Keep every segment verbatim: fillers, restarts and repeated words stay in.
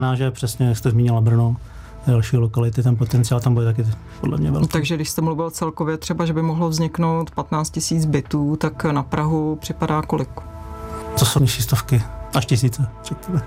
Náš je přesně, jak jste zmínila Brno, další lokality, ten potenciál tam bude taky podle mě velký. Takže když jste mluvil celkově třeba, že by mohlo vzniknout patnáct tisíc bytů, tak na Prahu připadá kolik? To jsou nižší stovky, až tisíce, řekněme.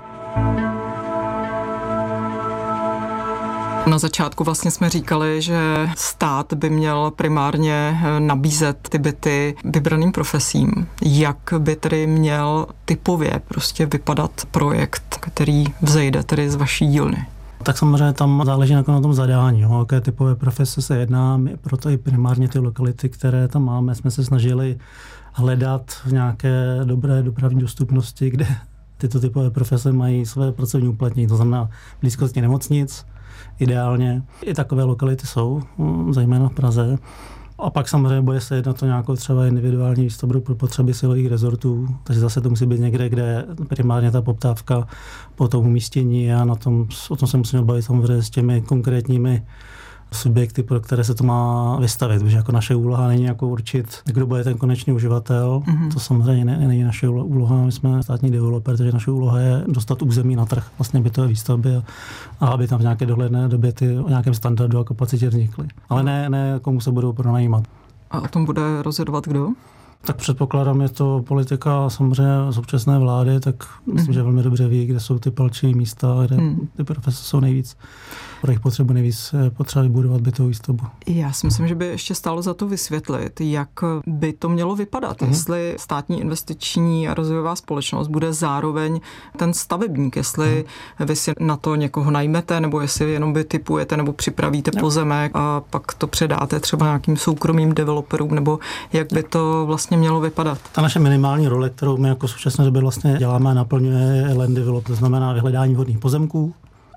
Na začátku vlastně jsme říkali, že stát by měl primárně nabízet ty byty vybraným profesím. Jak by tedy měl typově prostě vypadat projekt, který vzejde tedy z vaší dílny? Tak samozřejmě tam záleží na tom zadání, o jaké typové profese se jedná. My proto i primárně ty lokality, které tam máme, jsme se snažili hledat v nějaké dobré dopravní dostupnosti, kde tyto typové profese mají své pracovní uplatnění, to znamená blízkosti nemocnic, ideálně. I takové lokality jsou, zejména v Praze. A pak samozřejmě bude se jednat o nějakou třeba individuální výstavbu pro potřeby silových rezortů, takže zase to musí být někde, kde primárně ta poptávka po tom umístění a na tom, o tom se musíme bavit samozřejmě s těmi konkrétními subjekty, pro které se to má vystavit, protože jako naše úloha není jako určit, kdo bude ten konečný uživatel. Mm-hmm. To samozřejmě není naše úloha, my jsme státní developer, takže naše úloha je dostat území na trh, vlastně bytové výstavby a, a aby tam v nějaké dohledné době ty o nějakém standardu a kapacitě vznikly. Ale ne, ne komu se budou pronajímat. A o tom bude rozhodovat kdo? Tak předpokládám, je to politika samozřejmě současné vlády, tak myslím, mm. že velmi dobře ví, kde jsou ty palčivé místa, kde mm. ty profese jsou nejvíc, pro jejich potřebu nejvíc potřeba vybudovat bytovou výstavbu. Já si myslím, že by ještě stálo za to vysvětlit, jak by to mělo vypadat, mm. jestli státní investiční a rozvojová společnost bude zároveň ten stavebník, jestli mm. vy si na to někoho najmete, nebo jestli jenom by typujete nebo připravíte no. pozemek a pak to předáte třeba nějakým soukromým developerům, nebo jak by to vlastně mělo vypadat. Ta naše minimální role, kterou my jako v současné době vlastně děláme a naplňuje land develop, to znamená vyhledání vhodných pozemků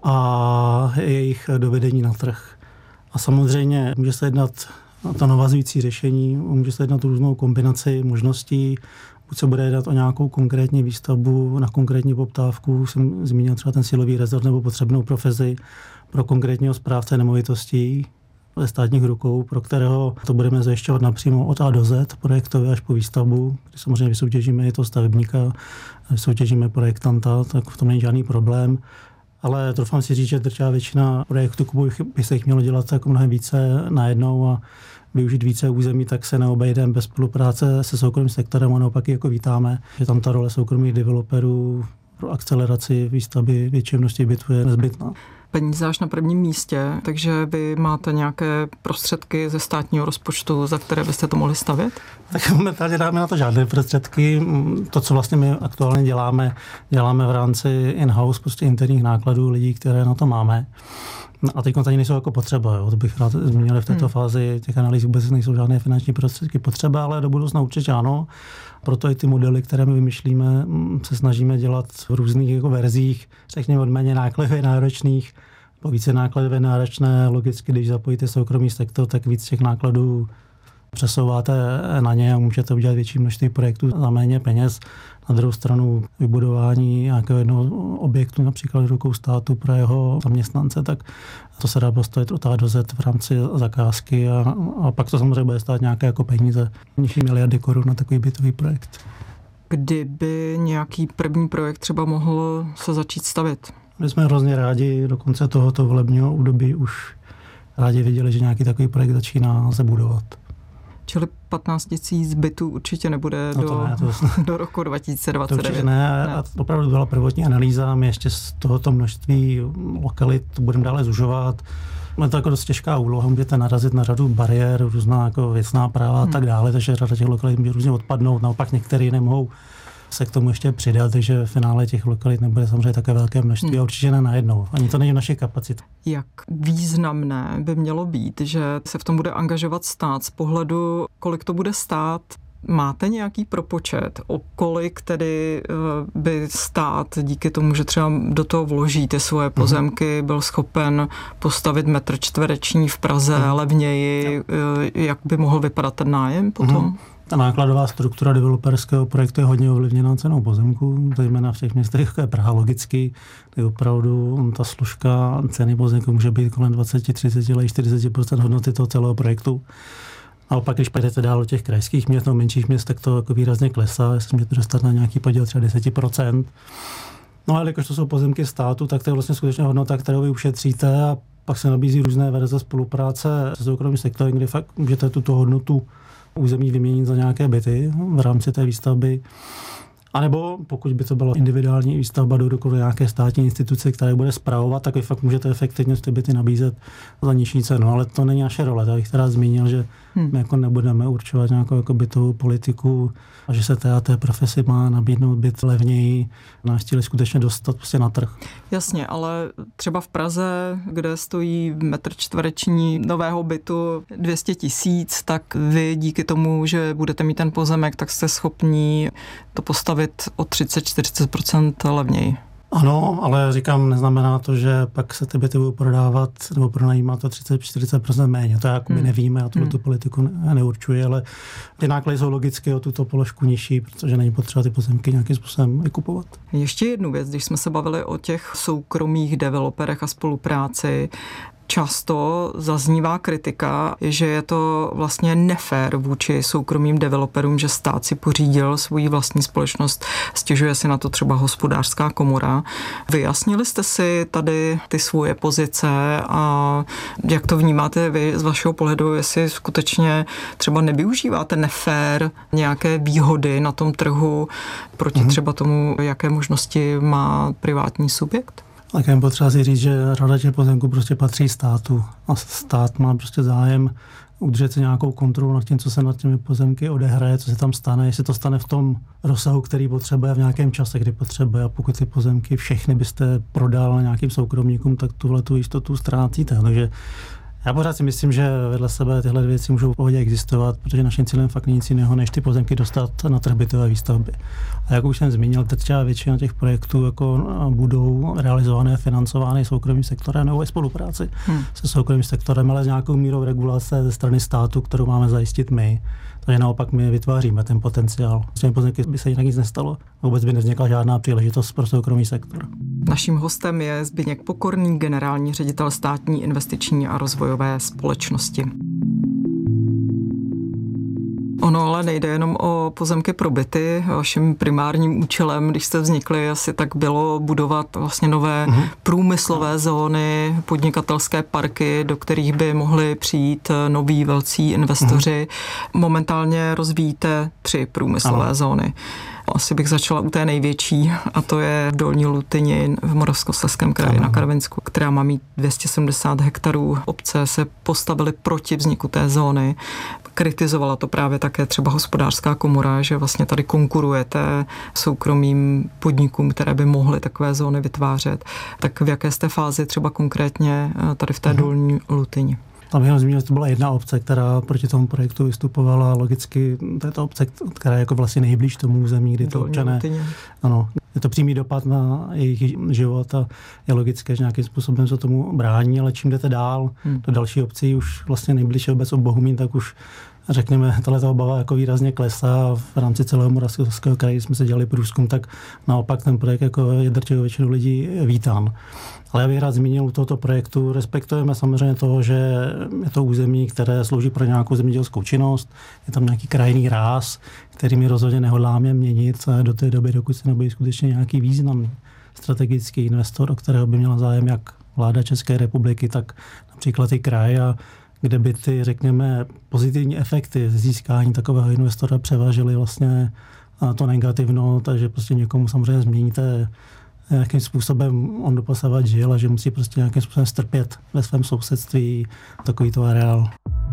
a jejich dovedení na trh. A samozřejmě může se jednat to navazující řešení, může se jednat různou kombinaci možností, buď se bude jednat o nějakou konkrétní výstavbu na konkrétní poptávku, jsem zmínil třeba ten silový rezort nebo potřebnou profesi pro konkrétního správce nemovitostí ve státních rukou, pro kterého to budeme zajišťovat napřímo od A do Z, projektově až po výstavbu, kdy samozřejmě vysoutěžíme i toho stavebníka, vysoutěžíme projektanta, tak v tom není žádný problém. Ale troufám si říct, že drtivá většina projektů by se jich mělo dělat jako mnohem více najednou a využít více území, tak se neobejdeme bez spolupráce se soukromým sektorem a naopak jako vítáme, že tam ta role soukromých developerů pro akceleraci výstavby větší množství bytů je nezbytná. Peníze až na prvním místě, takže vy máte nějaké prostředky ze státního rozpočtu, za které byste to mohli stavět? Tak momentálně dáme na to žádné prostředky. To, co vlastně my aktuálně děláme, děláme v rámci in-house, prostě interních nákladů lidí, které na to máme. A teď tady nejsou jako potřeba, jo. To bych rád zmínil v této hmm. fázi, těch analýz vůbec nejsou žádné finanční prostředky potřeba, ale do budoucna určitě ano. Proto i ty modely, které my vymýšlíme, se snažíme dělat v různých jako verzích, řekněme od méně nákladově náročných po více nákladově náročné. Logicky, když zapojíte soukromý sektor, tak víc těch nákladů přesouváte na ně a můžete udělat větší množství projektů za méně peněz. Na druhou stranu vybudování nějakého jednoho objektu, například rukou státu pro jeho zaměstnance, tak to se dá postavit od A do Z v rámci zakázky a, a pak to samozřejmě bude stát nějaké jako peníze, nižší miliardy korun na takový bytový projekt. Kdyby nějaký první projekt třeba mohl se začít stavět? My jsme hrozně rádi, do konce tohoto volebního období už rádi viděli, že nějaký takový projekt začíná se budovat. Čili patnáct tisíc bytů určitě nebude no do, ne, to, do roku dva tisíce dvacet devět. To určitě ne, ne. A opravdu byla prvotní analýza, my ještě z tohoto množství lokalit budeme dále zužovat. Je to jako dost těžká úloha, můžete narazit na řadu bariér, různá jako věcná práva hmm. a tak dále, takže řada těch lokalit může různě odpadnout, naopak některé nemohou se k tomu ještě přidat, takže v finále těch lokalit nebude samozřejmě také velké množství hmm. a určitě ne najednou. Ani to není v naší kapacitě. Jak významné by mělo být, že se v tom bude angažovat stát z pohledu, kolik to bude stát? Máte nějaký propočet, o kolik tedy by stát díky tomu, že třeba do toho vloží ty svoje pozemky, byl schopen postavit metr čtvereční v Praze hmm. levněji, jak by mohl vypadat ten nájem potom? Hmm. Ta nákladová struktura developerského projektu je hodně ovlivněná cenou pozemku, zejména v těch městech, jako je Praha logicky, kde opravdu ta složka ceny pozemku může být kolem dvacet, třicet, čtyřicet procent hodnoty toho celého projektu. A pak, když půjdete dál do těch krajských měst nebo menších měst, tak to jako výrazně klesá, jestli můžete dostat na nějaký podíl třeba deset procent. No ale jakož to jsou pozemky státu, tak to je vlastně skutečně hodnota, kterou vy ušetříte a pak se nabízí různé verze spolupráce se soukromým sektorem, kdy fakt můžete tuto hodnotu území vyměnit za nějaké byty v rámci té výstavby. A nebo pokud by to byla individuální výstavba do dokonce nějaké státní instituce, která bude spravovat, tak vy fakt můžete efektivně ty byty nabízet za nižší cenu. Ale to není naše role. Tak bych teda zmínil, že hmm. my jako nebudeme určovat nějakou jako bytovou politiku a že se té a té profesi má nabídnout byt levněji. Náš cíl je skutečně dostat prostě na trh. Jasně, ale třeba v Praze, kde stojí metr čtvereční nového bytu dvě stě tisíc, tak vy díky tomu, že budete mít ten pozemek, tak jste schopní to postavit o třicet až čtyřicet procent levněji. Ano, ale říkám, neznamená to, že pak se ty byty budou prodávat nebo pronajímat to třicet až čtyřicet procent méně. To jakoby hmm. nevíme, já tuto hmm. politiku ne, neurčuji, ale ty náklady jsou logicky o tuto položku nižší, protože není potřeba ty pozemky nějakým způsobem vykupovat. Ještě jednu věc, když jsme se bavili o těch soukromých developerech a spolupráci, často zaznívá kritika, že je to vlastně nefér vůči soukromým developerům, že stát si pořídil svou vlastní společnost, stěžuje si na to třeba Hospodářská komora. Vyjasnili jste si tady ty svoje pozice a jak to vnímáte vy z vašeho pohledu, jestli skutečně třeba nevyužíváte nefér nějaké výhody na tom trhu proti mm-hmm. třeba tomu, jaké možnosti má privátní subjekt? Tak jen potřeba si říct, že řada těch pozemků prostě patří státu a stát má prostě zájem udržet si nějakou kontrolu nad tím, co se nad těmi pozemky odehraje, co se tam stane, jestli to stane v tom rozsahu, který potřebuje v nějakém čase, kdy potřebuje, a pokud ty pozemky všechny byste prodal nějakým soukromníkům, tak tuhle tu jistotu ztrácíte. Takže já pořád si myslím, že vedle sebe tyhle věci můžou v pohodě existovat, protože naším cílem fakt nic jiného, než ty pozemky dostat na trh bytové výstavby. A jak už jsem zmínil, třeba většina těch projektů jako budou realizované, financovány soukromým sektorem nebo ve spolupráci hmm. se soukromým sektorem, ale s nějakou mírou regulace ze strany státu, kterou máme zajistit my. Takže naopak my vytváříme ten potenciál. S těmi pozemky by se jinak nic nestalo. Vůbec by nevznikla žádná příležitost pro soukromý sektor. Naším hostem je Zbyněk Pokorný, generální ředitel Státní investiční a rozvojové společnosti. Ono ale nejde jenom o pozemky pro byty. Vaším primárním účelem, když jste vznikli, asi tak bylo budovat vlastně nové uh-huh. průmyslové zóny, podnikatelské parky, do kterých by mohli přijít noví velcí investoři. Uh-huh. Momentálně rozvíjíte tři průmyslové ano. zóny. Asi bych začala u té největší, a to je v Dolní Lutyni v Moravskoslezském kraji ano. na Karvinsku, která má mít dvě stě sedmdesát hektarů. Obce se postavily proti vzniku té zóny. Kritizovala to právě také třeba Hospodářská komora, že vlastně tady konkurujete soukromým podnikům, které by mohly takové zóny vytvářet. Tak v jaké jste fázi třeba konkrétně tady v té mhm. Dolní Lutyni? Tam jenom zmínil, že to byla jedna obce, která proti tomu projektu vystupovala. Logicky to je to obce, která je jako vlastně nejblíž tomu území, kdy to občané... Ano, je to přímý dopad na jejich život a je logické, že nějakým způsobem se tomu brání, ale čím jdete dál hmm. do další obcí, už vlastně nejbližší obec od Bohumín, tak už řekněme, tato obava jako výrazně klesá. V rámci celého Moravskoslezského kraje jsme se dělali průzkum, tak naopak ten projekt jako je drtivou většinu lidí vítán. Ale já bych rád zmínil u tohoto projektu, respektujeme samozřejmě toho, že je to území, které slouží pro nějakou zemědělskou činnost, je tam nějaký krajinný ráz, který my rozhodně nehodláme měnit do té doby, dokud se nebude skutečně nějaký významný strategický investor, o kterého by měla zájem jak vláda České republiky, tak například i kraj, a kde by ty, řekněme, pozitivní efekty získání takového investora převážily vlastně to negativno, takže prostě někomu samozřejmě změníte, jakým způsobem on doposavat žil a že musí prostě nějakým způsobem strpět ve svém sousedství takovýto areál.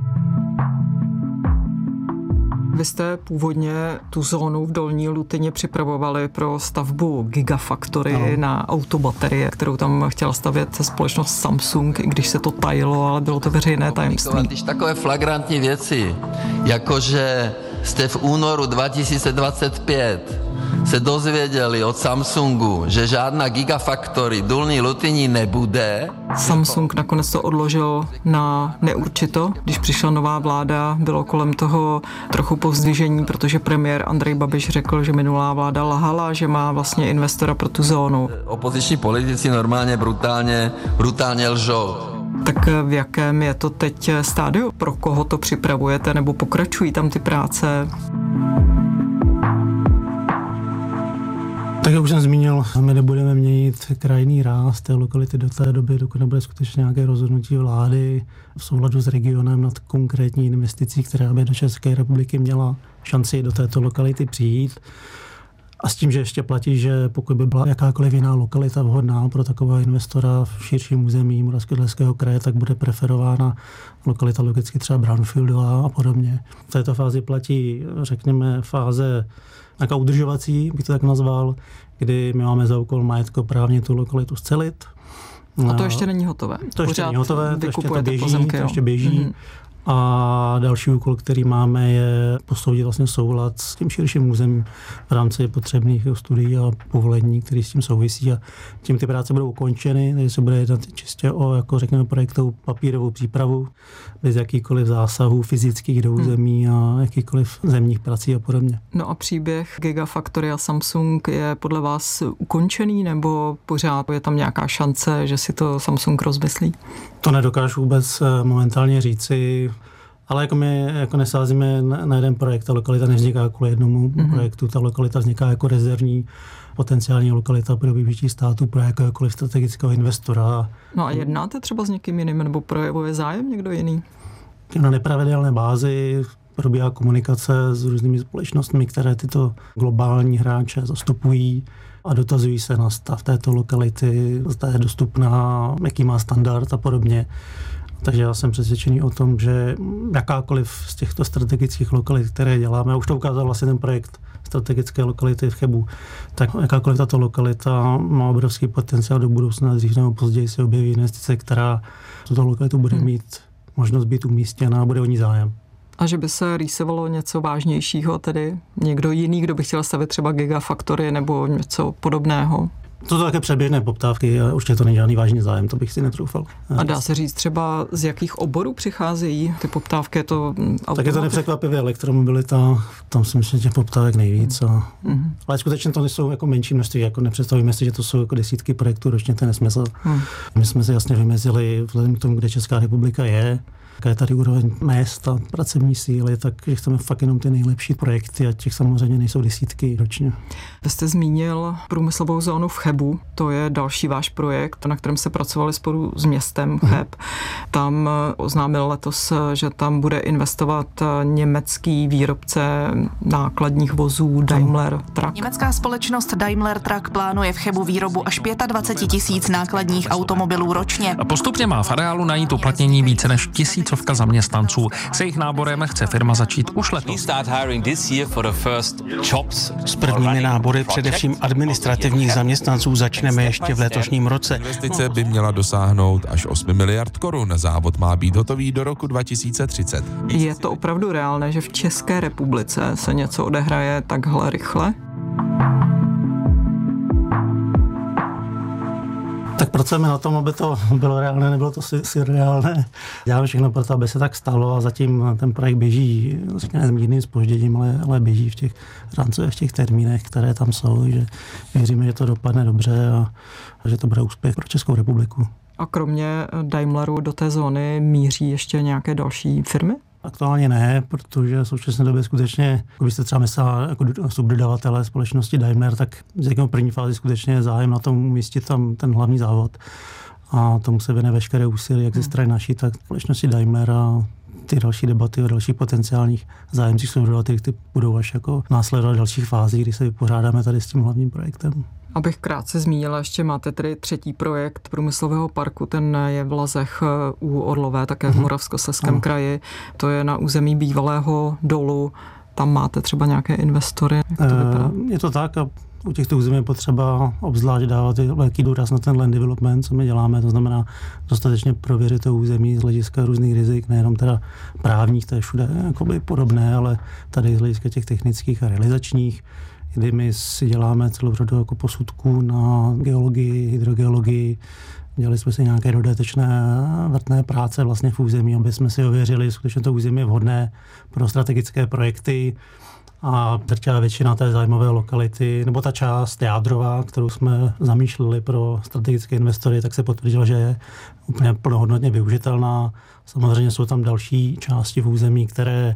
Vy jste původně tu zónu v Dolní Lutyni připravovali pro stavbu Gigafactory ano. na autobaterie, kterou tam chtěla stavět společnost Samsung, i když se to tajilo, ale bylo to veřejné tajemství. Když takové flagrantní věci, jakože jste v únoru dva tisíce dvacet pět se dozvěděli od Samsungu, že žádná Gigafactory v Dolní Lutyni nebude. Samsung nakonec to odložil na neurčito. Když přišla nová vláda, bylo kolem toho trochu povzdvižení, protože premiér Andrej Babiš řekl, že minulá vláda lahala, že má vlastně investora pro tu zónu. Opoziční politici normálně brutálně, brutálně lžou. Tak v jakém je to teď stádiu? Pro koho to připravujete nebo pokračují tam ty práce? Tak jak už jsem zmínil, my nebudeme měnit krajinný ráz té lokality do té doby, dokud nebude skutečně nějaké rozhodnutí vlády v souladu s regionem nad konkrétní investicí, která by do České republiky měla šanci do této lokality přijít. A s tím, že ještě platí, že pokud by byla jakákoliv jiná lokalita vhodná pro takového investora v širším území Moravskoslezského kraje, tak bude preferována lokalita logicky třeba brownfieldová a podobně. V této fázi platí, řekněme, fáze nějaká udržovací, bych to tak nazval, kdy my máme za úkol majetkoprávně tu lokalitu scelit. A to ještě není hotové. To ještě Pořád není hotové, to ještě to běží, pozemky, to ještě běží. Mm-hmm. A další úkol, který máme, je posoudit vlastně soulad s tím širším územím v rámci potřebných studií a povolení, které s tím souvisí. A tím ty práce budou ukončeny, takže se bude jednat čistě o, jako řekněme, projektovou papírovou přípravu, bez jakýkoliv zásahů fyzických do území a jakýkoliv zemních prací a podobně. No a příběh Gigafactory a Samsung je podle vás ukončený, nebo pořád je tam nějaká šance, že si to Samsung rozmyslí? To nedokážu vůbec momentálně říci, ale jako my jako nesázíme na jeden projekt, ta lokalita nevzniká kvůli jednomu mm-hmm. projektu, ta lokalita vzniká jako rezervní potenciální lokalita pro využití státu pro jakéhokoliv strategického investora. No a jednáte třeba s někým jiným, nebo projevuje zájem někdo jiný? Na nepravidelné bázi probíhá komunikace s různými společnostmi, které tyto globální hráče zastupují a dotazují se na stav této lokality, zda je dostupná, jaký má standard a podobně. Takže já jsem přesvědčený o tom, že jakákoliv z těchto strategických lokalit, které děláme, už to ukázal vlastně ten projekt strategické lokality v Chebu, tak jakákoliv tato lokalita má obrovský potenciál do budoucna, dřív nebo později se objeví investice, která tuto lokalitu bude mít možnost být umístěna a bude o ní zájem. A že by se rýsovalo něco vážnějšího, tedy někdo jiný, kdo by chtěl stavit třeba Gigafactory nebo něco podobného? To jsou také předběžné poptávky a určitě to není žádný vážný zájem, to bych si netroufal. A dá se říct třeba, z jakých oborů přicházejí ty poptávky? Je to automotiv? Tak je to nepřekvapivě elektromobilita, tam si myslím, že těch poptávek nejvíc. A... Mm. Ale skutečně to nejsou jako menší množství, jako nepředstavíme si, že to jsou jako desítky projektů ročně, to je nesmysl. Mm. My jsme si jasně vymezili, vzhledem k tomu, kde Česká republika je, jaká je tady úroveň mest a pracovní síly, takže chceme fakt jenom ty nejlepší projekty a těch samozřejmě nejsou desítky ročně. Vy jste zmínil průmyslovou zónu v Chebu, to je další váš projekt, na kterém se pracovali spolu s městem Cheb. Hmm. Tam oznámil letos, že tam bude investovat německý výrobce nákladních vozů Daimler Truck. Německá společnost Daimler Truck plánuje v Chebu výrobu až dvacet pět tisíc nákladních automobilů ročně. Postupně má v areálu najít uplatnění více než tisícovka zaměstnanců. Se jejich náborem chce firma začít už letos. S prvními nábory především administrativních zaměstnanců začneme ještě v letošním roce. Investice by měla dosáhnout až osm miliard korun. Závod má být hotový do roku dva tisíce třicet. Je to opravdu reálné, že v České republice se něco odehraje takhle rychle? Tak pracujeme na tom, aby to bylo reálné, nebylo to si, si reálné. Děláme všechno pro to, aby se tak stalo a zatím ten projekt běží s mírným zpožděním, ale, ale běží v těch rámcových, v těch termínech, které tam jsou, že věříme, že to dopadne dobře a, a že to bude úspěch pro Českou republiku. A kromě Daimleru do té zóny míří ještě nějaké další firmy? Aktuálně ne, protože v současné době skutečně, kdybyste třeba myslela jako subdodavatele společnosti Daimler, tak z jakého první fázi skutečně je zájem na tom umístit tam ten hlavní závod. A tomu se věne veškeré úsilí, jak ze strany naší, tak společnosti Daimler a ty další debaty o dalších potenciálních zájemcích subdodavatelů, ty budou až jako následovat dalších fází, kdy se vypořádáme tady s tím hlavním projektem. Abych krátce zmínila, ještě máte tedy třetí projekt průmyslového parku, ten je v Lazech u Orlové, také v Moravskoslezském kraji. To je na území bývalého dolu. Tam máte třeba nějaké investory? Jak to vypadá? Je to tak a u těchto území je potřeba obzvlášť dávat velký důraz na ten land development, co my děláme, to znamená dostatečně prověřit to území z hlediska různých rizik, nejenom teda právních, to je všude jakoby podobné, ale tady z hlediska těch technických a realizačních, kdy my si děláme celou řadu jako posudků na geologii, hydrogeologii. Dělali jsme si nějaké dodatečné vrtné práce vlastně v území, aby jsme si ověřili, skutečně to území je vhodné pro strategické projekty a drtivá většina té zájmové lokality, nebo ta část jádrová, kterou jsme zamýšleli pro strategické investory, tak se potvrdilo, že je úplně plnohodnotně využitelná. Samozřejmě jsou tam další části v území, které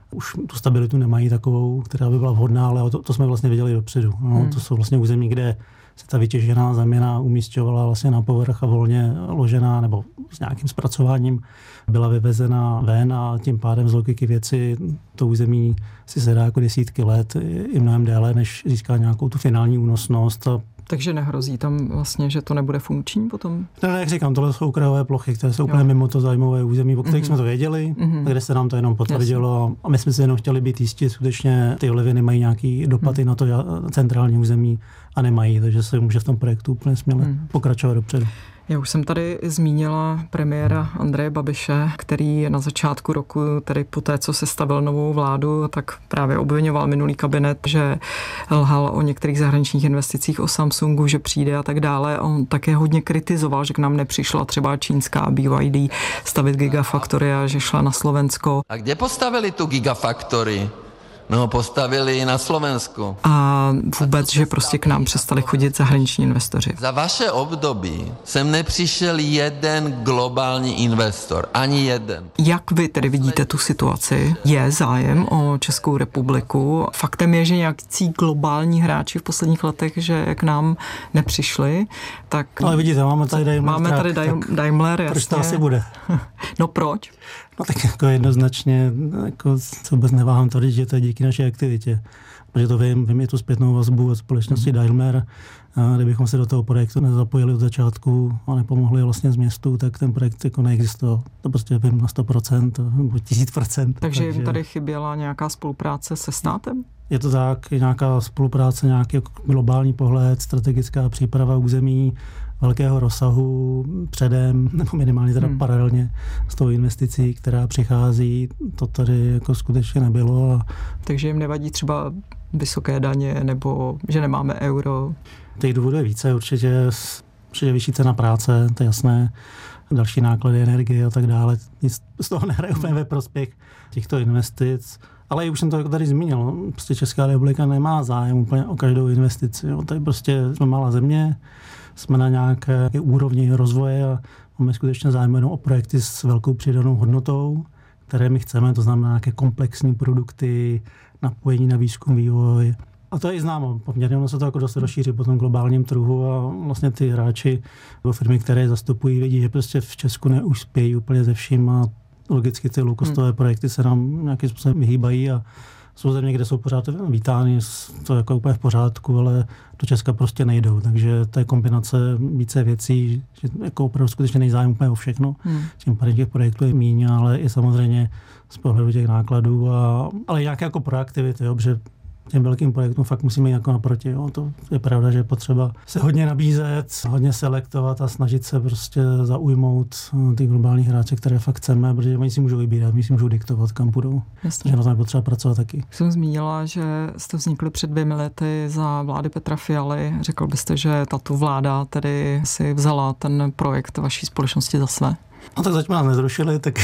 už tu stabilitu nemají takovou, která by byla vhodná, ale to, to jsme vlastně viděli dopředu. No, hmm. To jsou vlastně území, kde se ta vytěžená zemina umísťovala vlastně na povrch a volně ložená nebo s nějakým zpracováním byla vyvezena ven a tím pádem z logiky věci to území si se dá jako desítky let i mnohem déle, než získá nějakou tu finální únosnost. A takže nehrozí tam vlastně, že to nebude funkční potom? No, jak říkám, tohle jsou okrajové plochy, které jsou úplně jo. mimo to zájmové území, o kterých mm-hmm. jsme to věděli, mm-hmm. kde se nám to jenom potvrdilo. Jasně. A my jsme si jenom chtěli být jistí, skutečně ty olivy nemají nějaký dopady mm. na to centrální území a nemají, takže se může v tom projektu úplně směle mm. pokračovat dopředu. Já už jsem tady zmínila premiéra Andreje Babiše, který na začátku roku, tedy po té, co sestavil novou vládu, tak právě obviňoval minulý kabinet, že lhal o některých zahraničních investicích, o Samsungu, že přijde a tak dále. On také hodně kritizoval, že k nám nepřišla třeba čínská B Y D stavit Gigafactory a že šla na Slovensko. A kde postavili tu Gigafactory? No, postavili na Slovensku. A vůbec, že prostě k nám přestali chodit zahraniční investoři. Za vaše období jsem nepřišel jeden globální investor, ani jeden. Jak vy tedy vidíte tu situaci? Je zájem o Českou republiku? Faktem je, že nějaký globální hráči v posledních letech, že k nám nepřišli, tak... Ale vidíte, máme tady Daimler. Máme tady Daimler, jasně. Proč to asi bude? No proč? No tak jako jednoznačně, jako co vůbec neváhám tvrdit, že to je díky naší aktivitě. Protože to vím, vím je tu zpětnou vazbu od společnosti Daimler. A kdybychom se do toho projektu nezapojili od začátku a nepomohli vlastně z městu, tak ten projekt jako neexistoval. To prostě vím na sto procent nebo tisíc procent. Takže jim tady chyběla nějaká spolupráce se státem? Je to tak, nějaká spolupráce, nějaký globální pohled, strategická příprava území, velkého rozsahu předem, nebo minimálně teda hmm. paralelně s tou investicí, která přichází, to tady jako skutečně nebylo. A takže jim nevadí třeba vysoké daně, nebo že nemáme euro? Těch důvodů je více, určitě, určitě vyšší cena práce, to je jasné, další náklady, energie a tak dále. Nic z toho nehraje úplně ve prospěch těchto investic. Ale už jsem to tady zmínil, prostě Česká republika nemá zájem úplně o každou investici. Jo. Tady prostě jsme malá země, jsme na nějaké úrovni rozvoje a máme skutečně zájem jenom o projekty s velkou přidanou hodnotou, které my chceme, to znamená nějaké komplexní produkty, napojení na výzkum, vývoj. A to je i známo, poměrně ono se to jako dost rozšíří po tom globálním trhu a vlastně ty hráči nebo firmy, které je zastupují, vidí, že prostě v Česku neuspějí úplně ze vším a logicky ty low-costové hmm. projekty se nám nějakým způsobem vyhýbají a jsou země, kde jsou pořád vítány, to je jako úplně v pořádku, ale do Česka prostě nejdou. Takže to je kombinace více věcí, že jako opravdu skutečně nejzájem úplně o všechno. Hmm. Tím pádem těch projektů je míň, ale i samozřejmě z pohledu těch nákladů, a, ale nějaké jako proaktivity, jo, protože těm velkým projektům fakt musíme jít jako naproti. Jo. To je pravda, že je potřeba se hodně nabízet, hodně selektovat a snažit se prostě zaujmout ty globální hráče, které fakt chceme, protože oni si můžou vybírat, my si můžou diktovat, kam půjdou. Jasně. Že na to je potřeba pracovat taky. Jsem zmínila, že jste vznikli před dvěmi lety za vlády Petra Fialy. Řekl byste, že tato vláda tedy si vzala ten projekt vaší společnosti za své? No tak zatím nás nezrušili, tak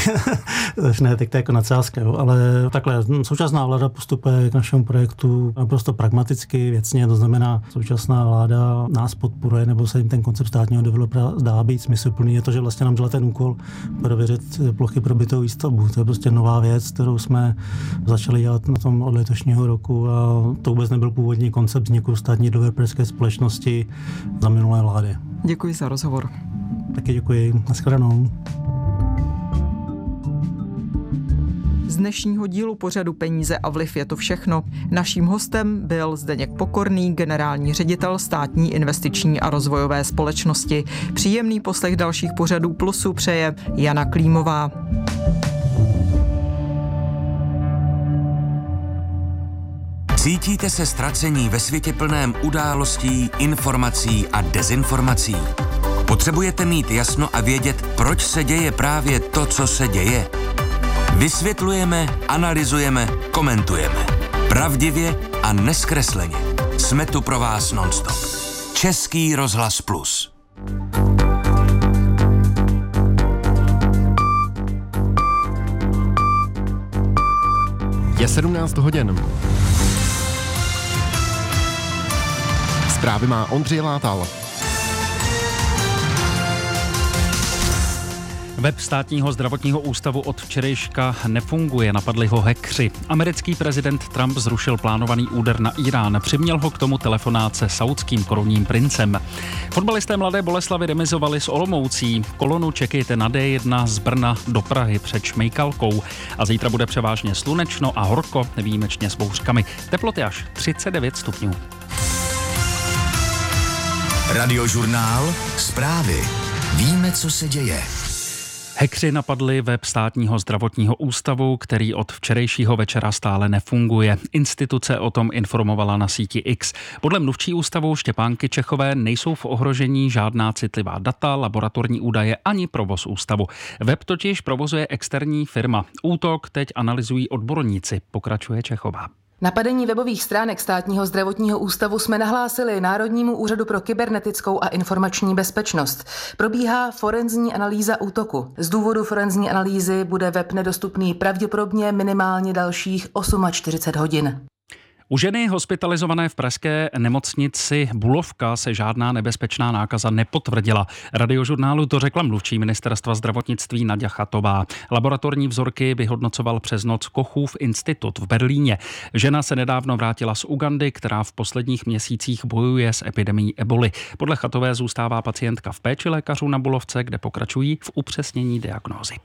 ne, tak to je jako nadsázka, jo. Ale takhle, současná vláda postupuje k našemu projektu naprosto pragmaticky, věcně, to znamená, současná vláda nás podporuje, nebo se jim ten koncept státního developera zdá být smysluplný, je to, že vlastně nám dala ten úkol prověřit plochy pro bytovou výstavbu. To je prostě nová věc, kterou jsme začali dělat na tom od letošního roku a to vůbec nebyl původní koncept vzniku státní developerské společnosti za minulé vlády. Děkuji za rozhovor. Taky děkuji. Naschledanou. Z dnešního dílu pořadu Peníze a vliv je to všechno. Naším hostem byl Zdeněk Pokorný, generální ředitel Státní investiční a rozvojové společnosti. Příjemný poslech dalších pořadů Plusu přeje Jana Klímová. Cítíte se ztracení ve světě plném událostí, informací a dezinformací? Potřebujete mít jasno a vědět, proč se děje právě to, co se děje? Vysvětlujeme, analyzujeme, komentujeme. Pravdivě a nezkresleně. Jsme tu pro vás nonstop. Český rozhlas Plus. Je sedmnáct hodin. Zprávy má Ondřej Látal. Web státního zdravotního ústavu od včerejška nefunguje, napadli ho hackři. Americký prezident Trump zrušil plánovaný úder na Irán, přiměl ho k tomu telefonát se saudským korunním princem. Fotbalisté Mladé Boleslavi remizovali s Olomoucí. Kolonu čekejte na D jedna z Brna do Prahy před Šmejkalkou. A zítra bude převážně slunečno a horko, výjimečně s bouřkami. Teploty až třicet devět stupňů. Radiožurnál, zprávy. Víme, co se děje. Hackři napadli web státního zdravotního ústavu, který od včerejšího večera stále nefunguje. Instituce o tom informovala na síti X. Podle mluvčí ústavu Štěpánky Čechové nejsou v ohrožení žádná citlivá data, laboratorní údaje ani provoz ústavu. Web totiž provozuje externí firma. Útok teď analyzují odborníci, pokračuje Čechová. Napadení webových stránek státního zdravotního ústavu jsme nahlásili Národnímu úřadu pro kybernetickou a informační bezpečnost. Probíhá forenzní analýza útoku. Z důvodu forenzní analýzy bude web nedostupný pravděpodobně minimálně dalších čtyřicet osm hodin. U ženy hospitalizované v pražské nemocnici Bulovka se žádná nebezpečná nákaza nepotvrdila. Radiožurnálu to řekla mluvčí ministerstva zdravotnictví Naďa Chatová. Laboratorní vzorky vyhodnocoval přes noc Kochův institut v Berlíně. Žena se nedávno vrátila z Ugandy, která v posledních měsících bojuje s epidemií eboli. Podle Chatové zůstává pacientka v péči lékařů na Bulovce, kde pokračují v upřesnění diagnózy.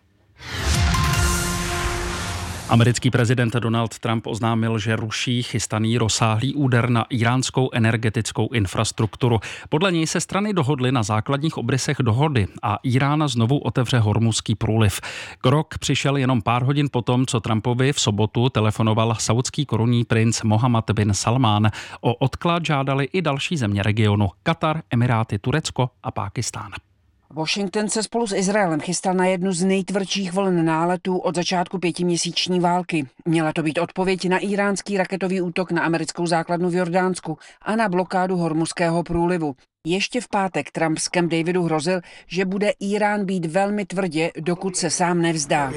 Americký prezident Donald Trump oznámil, že ruší chystaný rozsáhlý úder na iránskou energetickou infrastrukturu. Podle něj se strany dohodly na základních obrysech dohody a Irán znovu otevře Hormuzský průliv. Krok přišel jenom pár hodin potom, co Trumpovi v sobotu telefonoval saudský korunní princ Mohammed bin Salman. O odklad žádali i další země regionu: Katar, Emiráty, Turecko a Pákistán. Washington se spolu s Izraelem chystal na jednu z nejtvrdších vln náletů od začátku pětiměsíční války. Měla to být odpověď na iránský raketový útok na americkou základnu v Jordánsku a na blokádu Hormuzského průlivu. Ještě v pátek Trump s Camp Davidu hrozil, že bude Irán být velmi tvrdě, dokud se sám nevzdá.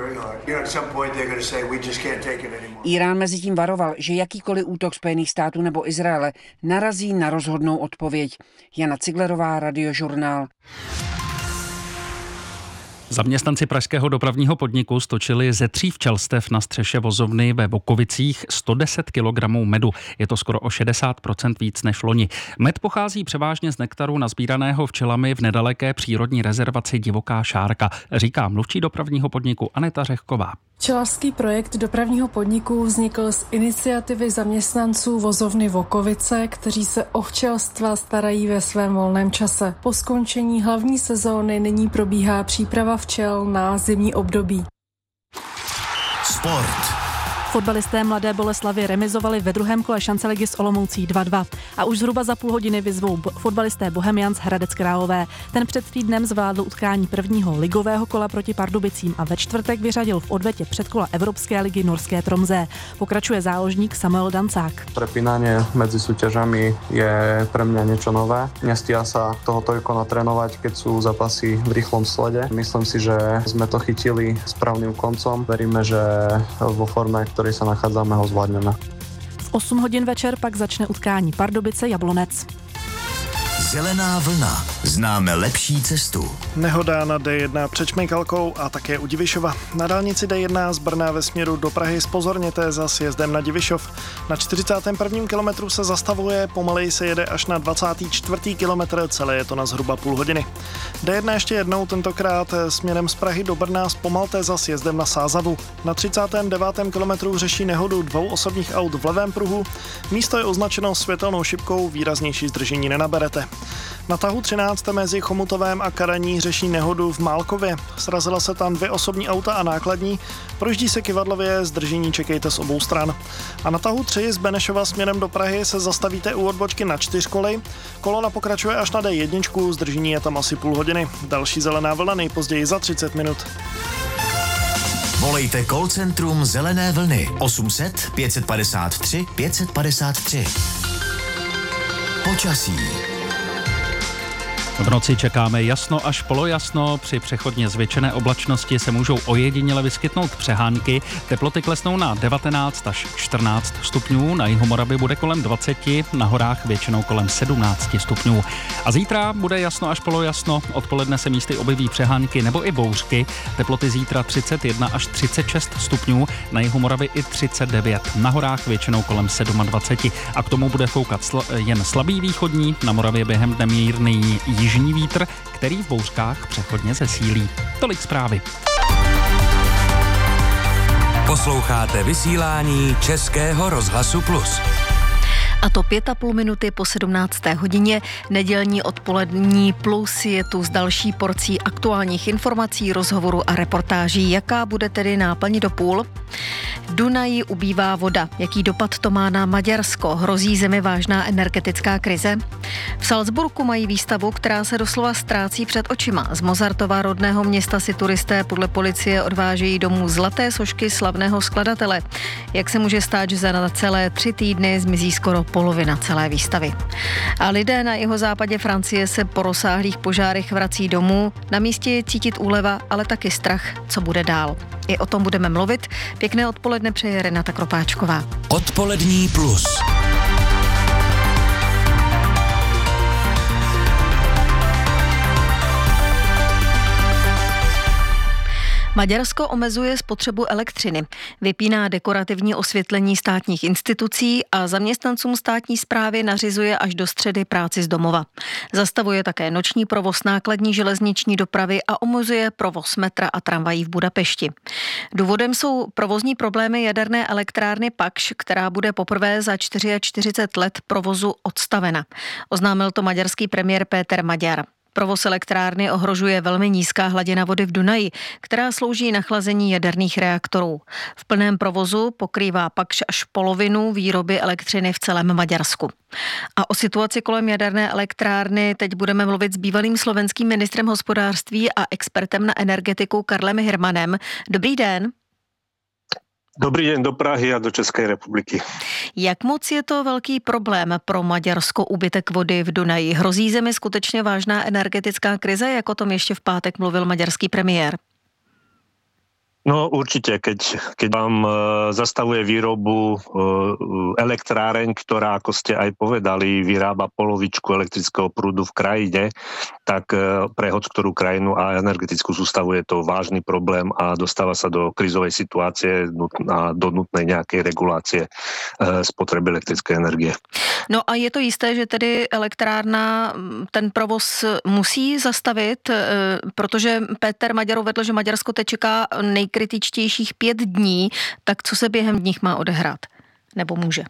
Irán mezitím varoval, že jakýkoliv útok Spojených států nebo Izraele narazí na rozhodnou odpověď. Jana Ciglerová, Radiožurnál. Zaměstnanci pražského dopravního podniku stočili ze tří včelstev na střeše vozovny ve Vokovicích sto deset kilogramů medu. Je to skoro o šedesát procent víc než loni. Med pochází převážně z nektaru nazbíraného včelami v nedaleké přírodní rezervaci Divoká Šárka, říká mluvčí dopravního podniku Aneta Řehková. Včelařský projekt dopravního podniku vznikl z iniciativy zaměstnanců vozovny Vokovice, kteří se o včelstva starají ve svém volném čase. Po skončení hlavní sezóny nyní probíhá příprava včel na zimní období. Sport. Fotbalisté Mladé Boleslavy remizovali ve druhém kole šanceligy s Olomoucí dva dva. A už zhruba za půl hodiny vyzvou bo- fotbalisté Bohemians Hradec Králové. Ten před týdnem zvládl utkání prvního ligového kola proti Pardubicím a ve čtvrtek vyřadil v odvetě předkola Evropské ligy Norské Tromsø. Pokračuje záložník Samuel Dancák. Prepínanie medzi súťažami je pre mňa niečo nové. Nestia sa toho toľko natrénovať, keď sú zápasy v rýchlom slede. Myslím si, že sme to chytili správnym koncom. Veríme, že vo forme, který se nachádzame, ho zvládneme. V osm hodin večer pak začne utkání Pardubice Jablonec. Zelená vlna. Známe lepší cestu. Nehoda na D jedna před Šmejkalkou a také u Divišova. Na dálnici D jedna z Brna ve směru do Prahy zpozorněte za sjezdem na Divišov. Na čtyřicátém prvním kilometru se zastavuje, pomaleji se jede až na dvacátý čtvrtý kilometr, celé je to na zhruba půl hodiny. D jedna ještě jednou, tentokrát směrem z Prahy do Brna zpomalte za sjezdem na Sázavu. Na třicátém devátém kilometru řeší nehodu dvou osobních aut v levém pruhu. Místo je označeno světelnou šipkou, výraznější zdržení nenaberete. Na tahu třináct mezi Chomutovém a Karaní řeší nehodu v Málkově. Srazila se tam dvě osobní auta a nákladní. Projíždí se Kyvadlově, zdržení čekejte z obou stran. A na tahu tři z Benešova směrem do Prahy se zastavíte u odbočky na čtyřkolej. Kolona pokračuje až na D jedna, zdržení je tam asi půl hodiny. Další zelená vlna nejpozději za třicet minut. Volejte call centrum Zelené vlny osm set pět padesát tři pět padesát tři. Počasí. V noci čekáme jasno až polojasno. Při přechodně zvětšené oblačnosti se můžou ojediněle vyskytnout přehánky. Teploty klesnou na devatenáct až čtrnáct stupňů. Na jihu Moravy bude kolem dvacet, na horách většinou kolem sedmnáct stupňů. A zítra bude jasno až polojasno. Odpoledne se místy objeví přehánky nebo i bouřky. Teploty zítra třicet jedna až třicet šest stupňů. Na jihu Moravy i třicet devět. Na horách většinou kolem dvacet sedm. A k tomu bude foukat sl- jen slabý východní. Na Moravě během dne mírný jižní vítr, který v bouřkách přechodně zesílí. Tolik zprávy. Posloucháte vysílání Českého rozhlasu Plus. A to pět a půl minuty po sedmnácté hodině. Nedělní odpolední Plus je tu s další porcí aktuálních informací, rozhovorů a reportáží. Jaká bude tedy náplň do půl? V Dunaji ubývá voda. Jaký dopad to má na Maďarsko? Hrozí zemi vážná energetická krize? V Salzburgu mají výstavu, která se doslova ztrácí před očima. Z Mozartova rodného města si turisté podle policie odvážejí domů zlaté sošky slavného skladatele. Jak se může stát, že za celé tři týdny zmizí skoro polovina celé výstavy? A lidé na jihozápadě Francie se po rozsáhlých požárech vrací domů. Na místě je cítit úleva, ale taky strach, co bude dál. I o tom budeme mluvit. Pěkné odpoledne přeje Renata Kropáčková. Odpolední Plus. Maďarsko omezuje spotřebu elektřiny, vypíná dekorativní osvětlení státních institucí a zaměstnancům státní správy nařizuje až do středy práci z domova. Zastavuje také noční provoz nákladní železniční dopravy a omezuje provoz metra a tramvají v Budapešti. Důvodem jsou provozní problémy jaderné elektrárny Pakš, která bude poprvé za čtyřicet čtyři let provozu odstavena. Oznámil to maďarský premiér Péter Magyar. Provoz elektrárny ohrožuje velmi nízká hladina vody v Dunaji, která slouží na chlazení jaderných reaktorů. V plném provozu pokrývá Pakš až polovinu výroby elektřiny v celém Maďarsku. A o situaci kolem jaderné elektrárny teď budeme mluvit s bývalým slovenským ministrem hospodářství a expertem na energetiku Karlem Hirmanem. Dobrý den. Dobrý den do Prahy a do České republiky. Jak moc je to velký problém pro Maďarsko úbytek vody v Dunaji? Hrozí zemi skutečně vážná energetická krize, jak o tom ještě v pátek mluvil maďarský premiér? No určite, keď, keď vám e, zastavuje výrobu e, elektráreň, ktorá, ako ste aj povedali, vyrába polovičku elektrického prúdu v krajine, tak e, pre hoď ktorú krajinu a energetickú sústavu je to vážny problém a dostáva sa do krízovej situácie a do nutnej nejakej regulácie e, spotreby elektrické energie. No a je to jisté, že tedy elektrárna ten provoz musí zastavit, e, protože Péter Magyar uvedl, že Maďarsko teď čeká nejkritičtějších pět dní, tak co se během dní má odehrát? Nebo může?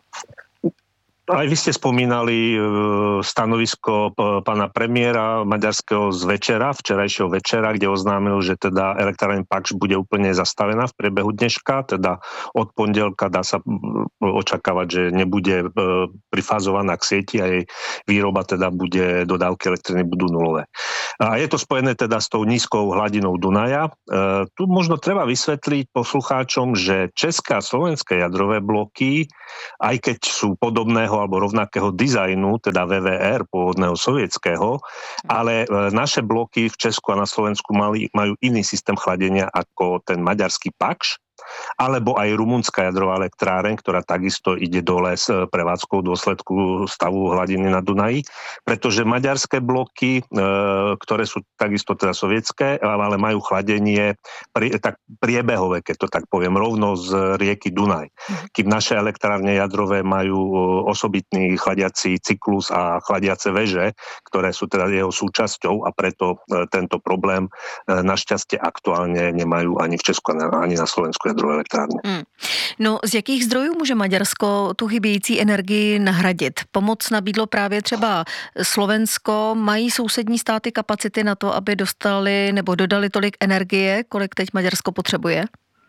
Aj vy ste spomínali stanovisko pána premiéra maďarského z večera, včerajšieho večera, kde oznámil, že teda elektráreň Pakš bude úplne zastavená v priebehu dneška, teda od pondelka dá sa očakávať, že nebude prifázovaná k sieti a jej výroba teda bude, dodávky elektriny budú nulové. A je to spojené teda s tou nízkou hladinou Dunaja. Tu možno treba vysvetliť poslucháčom, že české a slovenské jadrové bloky, aj keď sú podobného alebo rovnakého dizajnu, teda vé vé er, pôvodného sovietského, ale naše bloky v Česku a na Slovensku mali, majú iný systém chladenia ako ten maďarský Pakš, alebo aj rumunská jadrová elektráreň, ktorá takisto ide dole s prevádzkou v dôsledku stavu hladiny na Dunaji, pretože maďarské bloky, e, ktoré sú takisto teda sovietské, ale majú chladenie pri, tak priebehové, keď to tak poviem, rovno z rieky Dunaj. Kým naše elektrárne jadrové majú osobitný chladiací cyklus a chladiace veže, ktoré sú teda jeho súčasťou a preto e, tento problém e, našťastie aktuálne nemajú ani v Česku, ani na Slovensku jadrové elektrárny. Hmm. No, z jakých zdrojů může Maďarsko tu chybějící energii nahradit? Pomoc nabídlo právě třeba Slovensko. Mají sousední státy kapacity na to, aby dostali nebo dodali tolik energie, kolik teď Maďarsko potřebuje?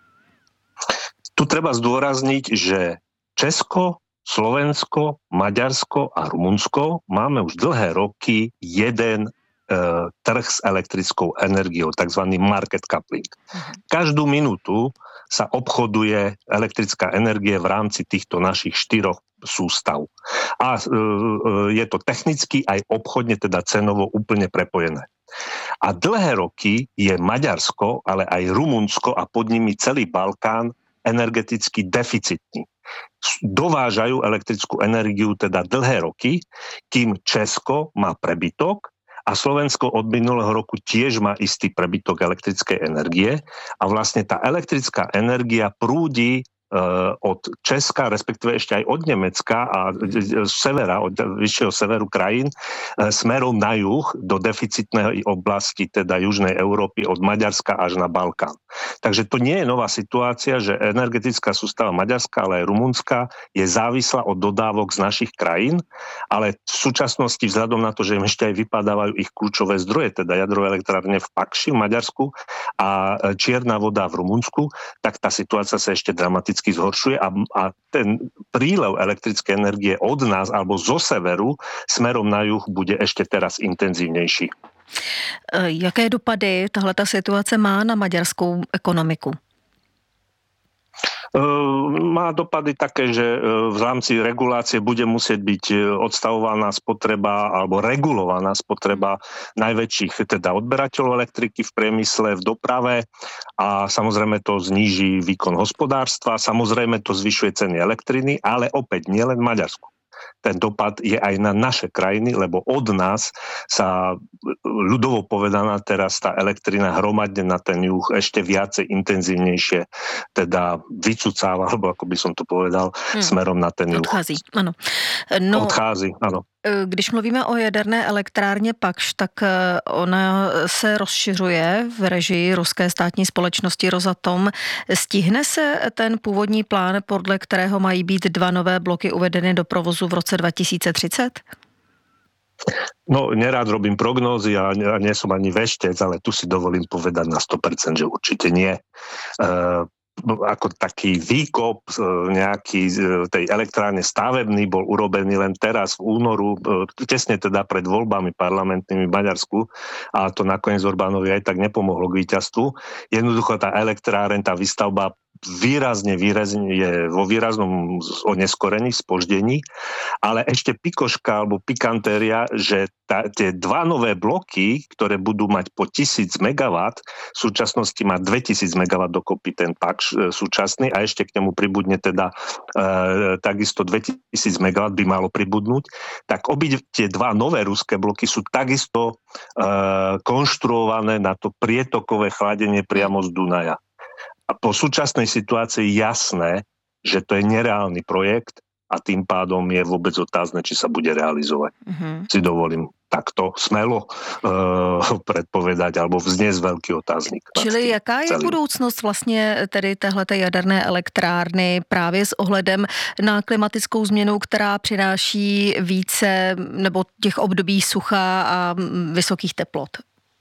Tu treba zdôrazniť, že Česko, Slovensko, Maďarsko a Rumunsko máme už dlhé roky jeden trh s elektrickou energiou, tzv. Market coupling. Každú minútu sa obchoduje elektrická energie v rámci týchto našich štyroch sústav. A je to technicky aj obchodne, teda cenovo úplne prepojené. A dlhé roky je Maďarsko, ale aj Rumunsko a pod nimi celý Balkán energeticky deficitný. Dovážajú elektrickú energiu teda dlhé roky, kým Česko má prebytok a Slovensko od minulého roku tiež má istý prebytok elektrickej energie a vlastne tá elektrická energia prúdi od Česka, respektíve ešte aj od Nemecka a z severa, od vyššieho severu krajín, smerom na juh do deficitnej oblasti, teda južnej Európy, od Maďarska až na Balkán. Takže to nie je nová situácia, že energetická sústava Maďarska, ale aj Rumunska je závislá od dodávok z našich krajín, ale v súčasnosti vzhľadom na to, že im ešte aj vypadávajú ich kľúčové zdroje, teda jadrové elektrárne v Pakši v Maďarsku a čierna voda v Rumunsku, tak tá situácia sa ešte dramaticky zhoršuje a, a ten prílev elektrickej energie od nás alebo zo severu smerom na juh bude ešte teraz intenzívnejší. Jaké dopady tahleta situace má na maďarskou ekonomiku? Má dopady také, že v rámci regulácie bude musieť byť odstavovaná spotreba alebo regulovaná spotreba najväčších teda odberateľov elektriky v priemysle, v doprave a samozrejme to zníži výkon hospodárstva, samozrejme to zvyšuje ceny elektriny, ale opäť nielen v Maďarsku. Ten dopad je aj na naše krajiny, lebo od nás sa ľudovo povedaná teraz tá elektrina hromadne na ten juh ešte viacej intenzívnejšie teda vycucáva, alebo ako by som to povedal, hmm. smerom na ten juh. Odchází, ano. No, Odchází, ano. Když mluvíme o jaderné elektrárně Pakš, tak ona se rozšiřuje v režii ruské státní společnosti Rosatom. Stihne se ten původní plán, podle kterého mají být dva nové bloky uvedeny do provozu v roce dva tisíce třicet? No, nerád robím prognózy a nie som ani veštec, ale tu si dovolím povedať na sto percent, že určite nie. Uh, ako taký výkop nejaký tej elektrárne stavebný bol urobený len teraz v únoru, tesne teda pred voľbami parlamentnými v Maďarsku a to nakoniec Orbánovi aj tak nepomohlo k víťazstvu. Jednoducho tá elektráreň, tá výstavba výrazne, výrazne je vo výraznom oneskorení, spoždení, ale ešte pikoška alebo pikantéria, že tá, tie dva nové bloky, ktoré budú mať po tisíc megawatt, v súčasnosti má dvetisíc megawatt dokopy ten Pakš súčasný a ešte k nemu pribudne teda e, takisto dvetisíc megawatt by malo pribudnúť, tak obi tie dva nové ruské bloky sú takisto e, konštruované na to prietokové chladenie priamo z Dunaja. A po súčasnej situácii je jasné, že to je nereálny projekt a tým pádom je vôbec otázne, či sa bude realizovať. Uh-huh. Si dovolím takto smelo uh, predpovedať alebo vzniesť veľký otáznik. Čili jaká je celým. budoucnost vlastně tedy téhleté jaderné elektrárny právě s ohledem na klimatickou změnu, která přináší více nebo těch období sucha a vysokých teplot?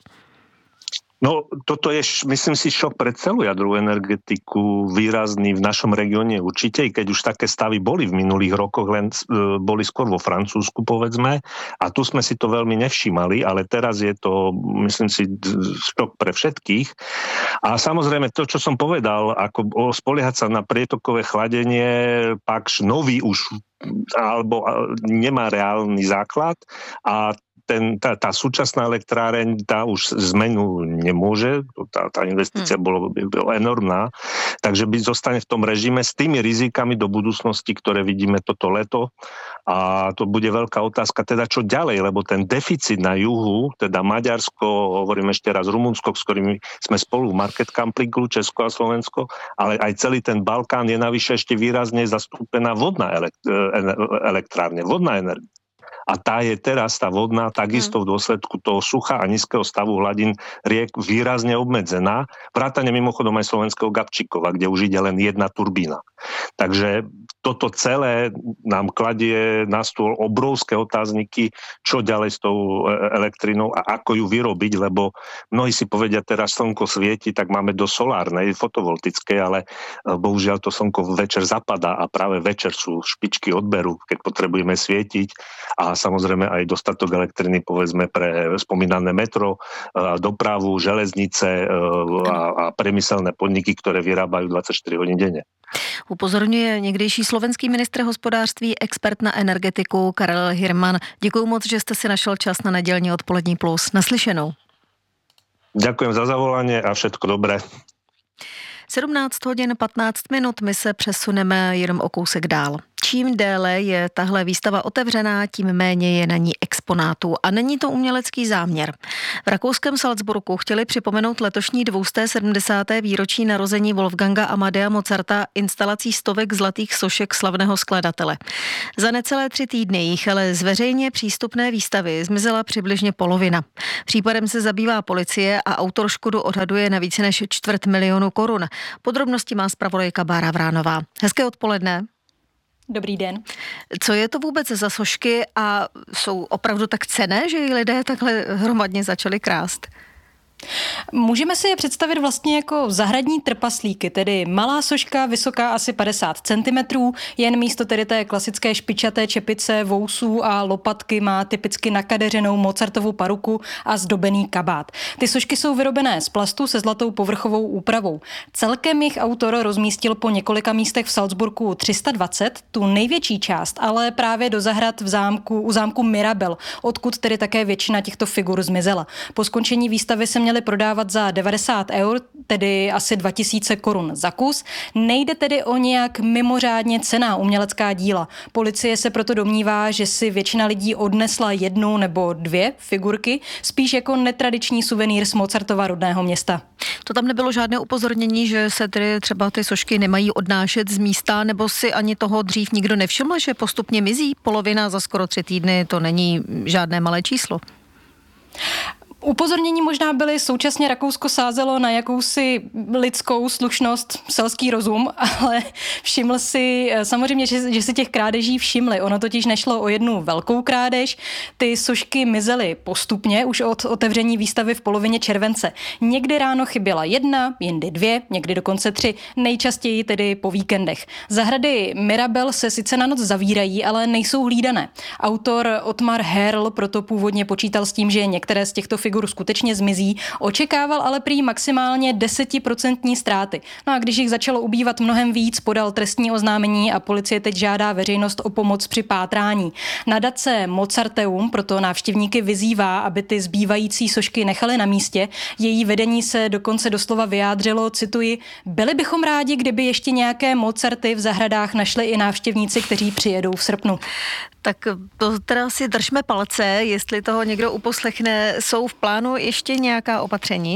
No, toto je, myslím si, šok pre celú jadrovú energetiku výrazný v našom regióne určite, i keď už také stavy boli v minulých rokoch, len e, boli skôr vo Francúzsku, povedzme, a tu sme si to veľmi nevšímali, ale teraz je to, myslím si, šok pre všetkých. A samozrejme, to, čo som povedal, ako spoliehať sa na prietokové chladenie, Pakš nový už alebo nemá reálny základ a Ten, tá, tá súčasná elektráreň, tá už zmenu nemôže, tá, tá investícia hmm. bolo, by bola enormná, takže by zostane v tom režime s tými rizikami do budúcnosti, ktoré vidíme toto leto a to bude veľká otázka, teda čo ďalej, lebo ten deficit na juhu, teda Maďarsko, hovorím ešte raz Rumunsko, s ktorými sme spolu v market couplingu, Česko a Slovensko, ale aj celý ten Balkán je navyše ešte výrazne zastúpená vodná elektrárne, vodná energia. A tá je teraz, tá vodná, takisto v dôsledku toho sucha a nízkeho stavu hladín riek výrazne obmedzená. Vrátane mimochodom aj slovenského Gabčíkova, kde už ide len jedna turbína. Takže toto celé nám kladie na stôl obrovské otázniky, čo ďalej s tou elektrinou a ako ju vyrobiť, lebo mnohí si povedia, teraz slnko svieti, tak máme do solárnej, fotovoltickej, ale bohužiaľ to slnko večer zapadá a práve večer sú špičky odberu, keď potrebujeme svietiť a samozrejme aj dostatok elektriny, povedzme, pre spomínané metro, dopravu, železnice a, a priemyselné podniky, ktoré vyrábajú dvadsaťštyri hodín denne. Upozorňuje někdejší slovenský ministr hospodářství, expert na energetiku Karel Hirman. Děkuju moc, že jste si našel čas na nedělní odpolední plus. Naslyšenou. Ďakujem za zavolanie a všetko dobré. sedmnáct hodin patnáct minut, my se přesuneme jenom o kousek dál. Čím déle je tahle výstava otevřená, tím méně je na ní exponátů. A není to umělecký záměr. V rakouském Salzburgu chtěli připomenout letošní dvousté sedmdesáté výročí narození Wolfganga Amadea Mozarta instalací stovek zlatých sošek slavného skladatele. Za necelé tři týdny jich ale z veřejně přístupné výstavy zmizela přibližně polovina. Případem se zabývá policie a autor škodu odhaduje na více než čtvrt milionu korun. Podrobnosti má zpravodajka Bára Vránová. Hezké odpoledne. Dobrý den. Co je to vůbec za sošky a jsou opravdu tak cenné, že ji lidé takhle hromadně začali krást? Můžeme si je představit vlastně jako zahradní trpaslíky, tedy malá soška, vysoká asi padesát centimetrů, jen místo tedy té klasické špičaté čepice, vousů a lopatky má typicky nakadeřenou Mozartovu paruku a zdobený kabát. Ty sošky jsou vyrobené z plastu se zlatou povrchovou úpravou. Celkem jich autor rozmístil po několika místech v Salzburgu tři sta dvacet, tu největší část, ale právě do zahrad v zámku, u zámku Mirabel, odkud tedy také většina těchto figur zmizela. Po skončení výstavy se měly prodávat za devadesát eur, tedy asi dva tisíce korun za kus. Nejde tedy o nějak mimořádně cenná umělecká díla. Policie se proto domnívá, že si většina lidí odnesla jednu nebo dvě figurky, spíš jako netradiční suvenýr z Mozartova rodného města. To tam nebylo žádné upozornění, že se tedy třeba ty sošky nemají odnášet z místa, nebo si ani toho dřív nikdo nevšiml, že postupně mizí? Polovina za skoro tři týdny, to není žádné malé číslo. Upozornění možná byly, současně Rakousko sázelo na jakousi lidskou slušnost, selský rozum, ale všiml si samozřejmě, že, že si těch krádeží všimli. Ono totiž nešlo o jednu velkou krádež, ty sošky mizely postupně už od otevření výstavy v polovině července. Někdy ráno chyběla jedna, jindy dvě, někdy dokonce tři, nejčastěji tedy po víkendech. Zahrady Mirabel se sice na noc zavírají, ale nejsou hlídané. Autor Otmar Herl proto původně počítal s tím, že některé z těchto figur skutečně zmizí, očekával ale prý maximálně desetiprocentní ztráty. No a když jich začalo ubývat mnohem víc, podal trestní oznámení a policie teď žádá veřejnost o pomoc při pátrání. Nadace Mozarteum proto návštěvníky vyzývá, aby ty zbývající sošky nechali na místě. Její vedení se dokonce doslova vyjádřilo, cituji, byli bychom rádi, kdyby ještě nějaké Mozarty v zahradách našli i návštěvníci, kteří přijedou v srpnu. Tak to teda si držme palce, jestli toho někdo uposlechne. Jsou v plánu ještě nějaká opatření?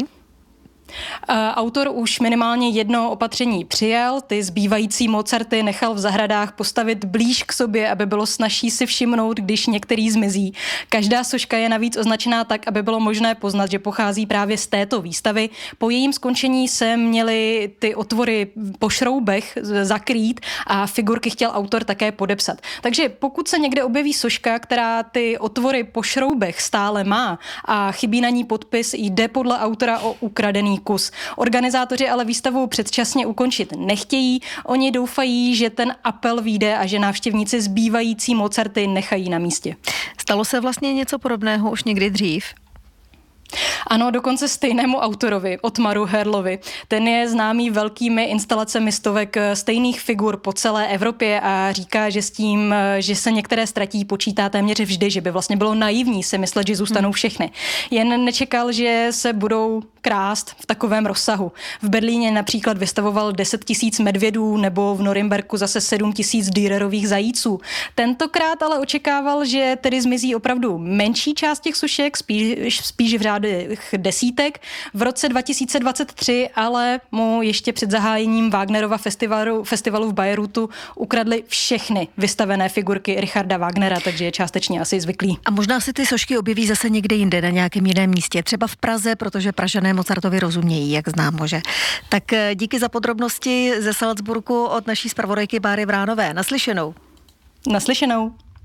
Autor už minimálně jedno opatření přijal, ty zbývající Mozarty nechal v zahradách postavit blíž k sobě, aby bylo snazší si všimnout, když některý zmizí. Každá soška je navíc označená tak, aby bylo možné poznat, že pochází právě z této výstavy. Po jejím skončení se měly ty otvory po šroubech zakrýt a figurky chtěl autor také podepsat. Takže pokud se někde objeví soška, která ty otvory po šroubech stále má a chybí na ní podpis, jde podle autora o ukradený kus. Organizátoři ale výstavu předčasně ukončit nechtějí. Oni doufají, že ten apel vyjde a že návštěvníci zbývající Mozarty nechají na místě. Stalo se vlastně něco podobného už někdy dřív? Ano, dokonce stejnému autorovi, Otmaru Herlovi. Ten je známý velkými instalacemi stovek stejných figur po celé Evropě a říká, že s tím, že se některé ztratí, počítá téměř vždy, že by vlastně bylo naivní si myslet, že zůstanou všechny. Jen nečekal, že se budou krást v takovém rozsahu. V Berlíně například vystavoval deset tisíc medvědů nebo v Norimberku zase sedm tisíc Dürerových zajíců. Tentokrát ale očekával, že tedy zmizí opravdu menší část těch sošek, spíš, spíš v řádech desítek. V roce dva tisíce dvacet tři ale mu ještě před zahájením Wagnerova festivalu, festivalu v Bayreuthu ukradli všechny vystavené figurky Richarda Wagnera, takže je částečně asi zvyklý. A možná si ty sošky objeví zase někde jinde, na nějakém jiném místě, třeba v Praze, protože Pražané Mozartovi rozumějí, jak známo, že? Tak díky za podrobnosti ze Salzburgu od naší zpravodajky Báry Vránové. Naslyšenou. Naslyšenou.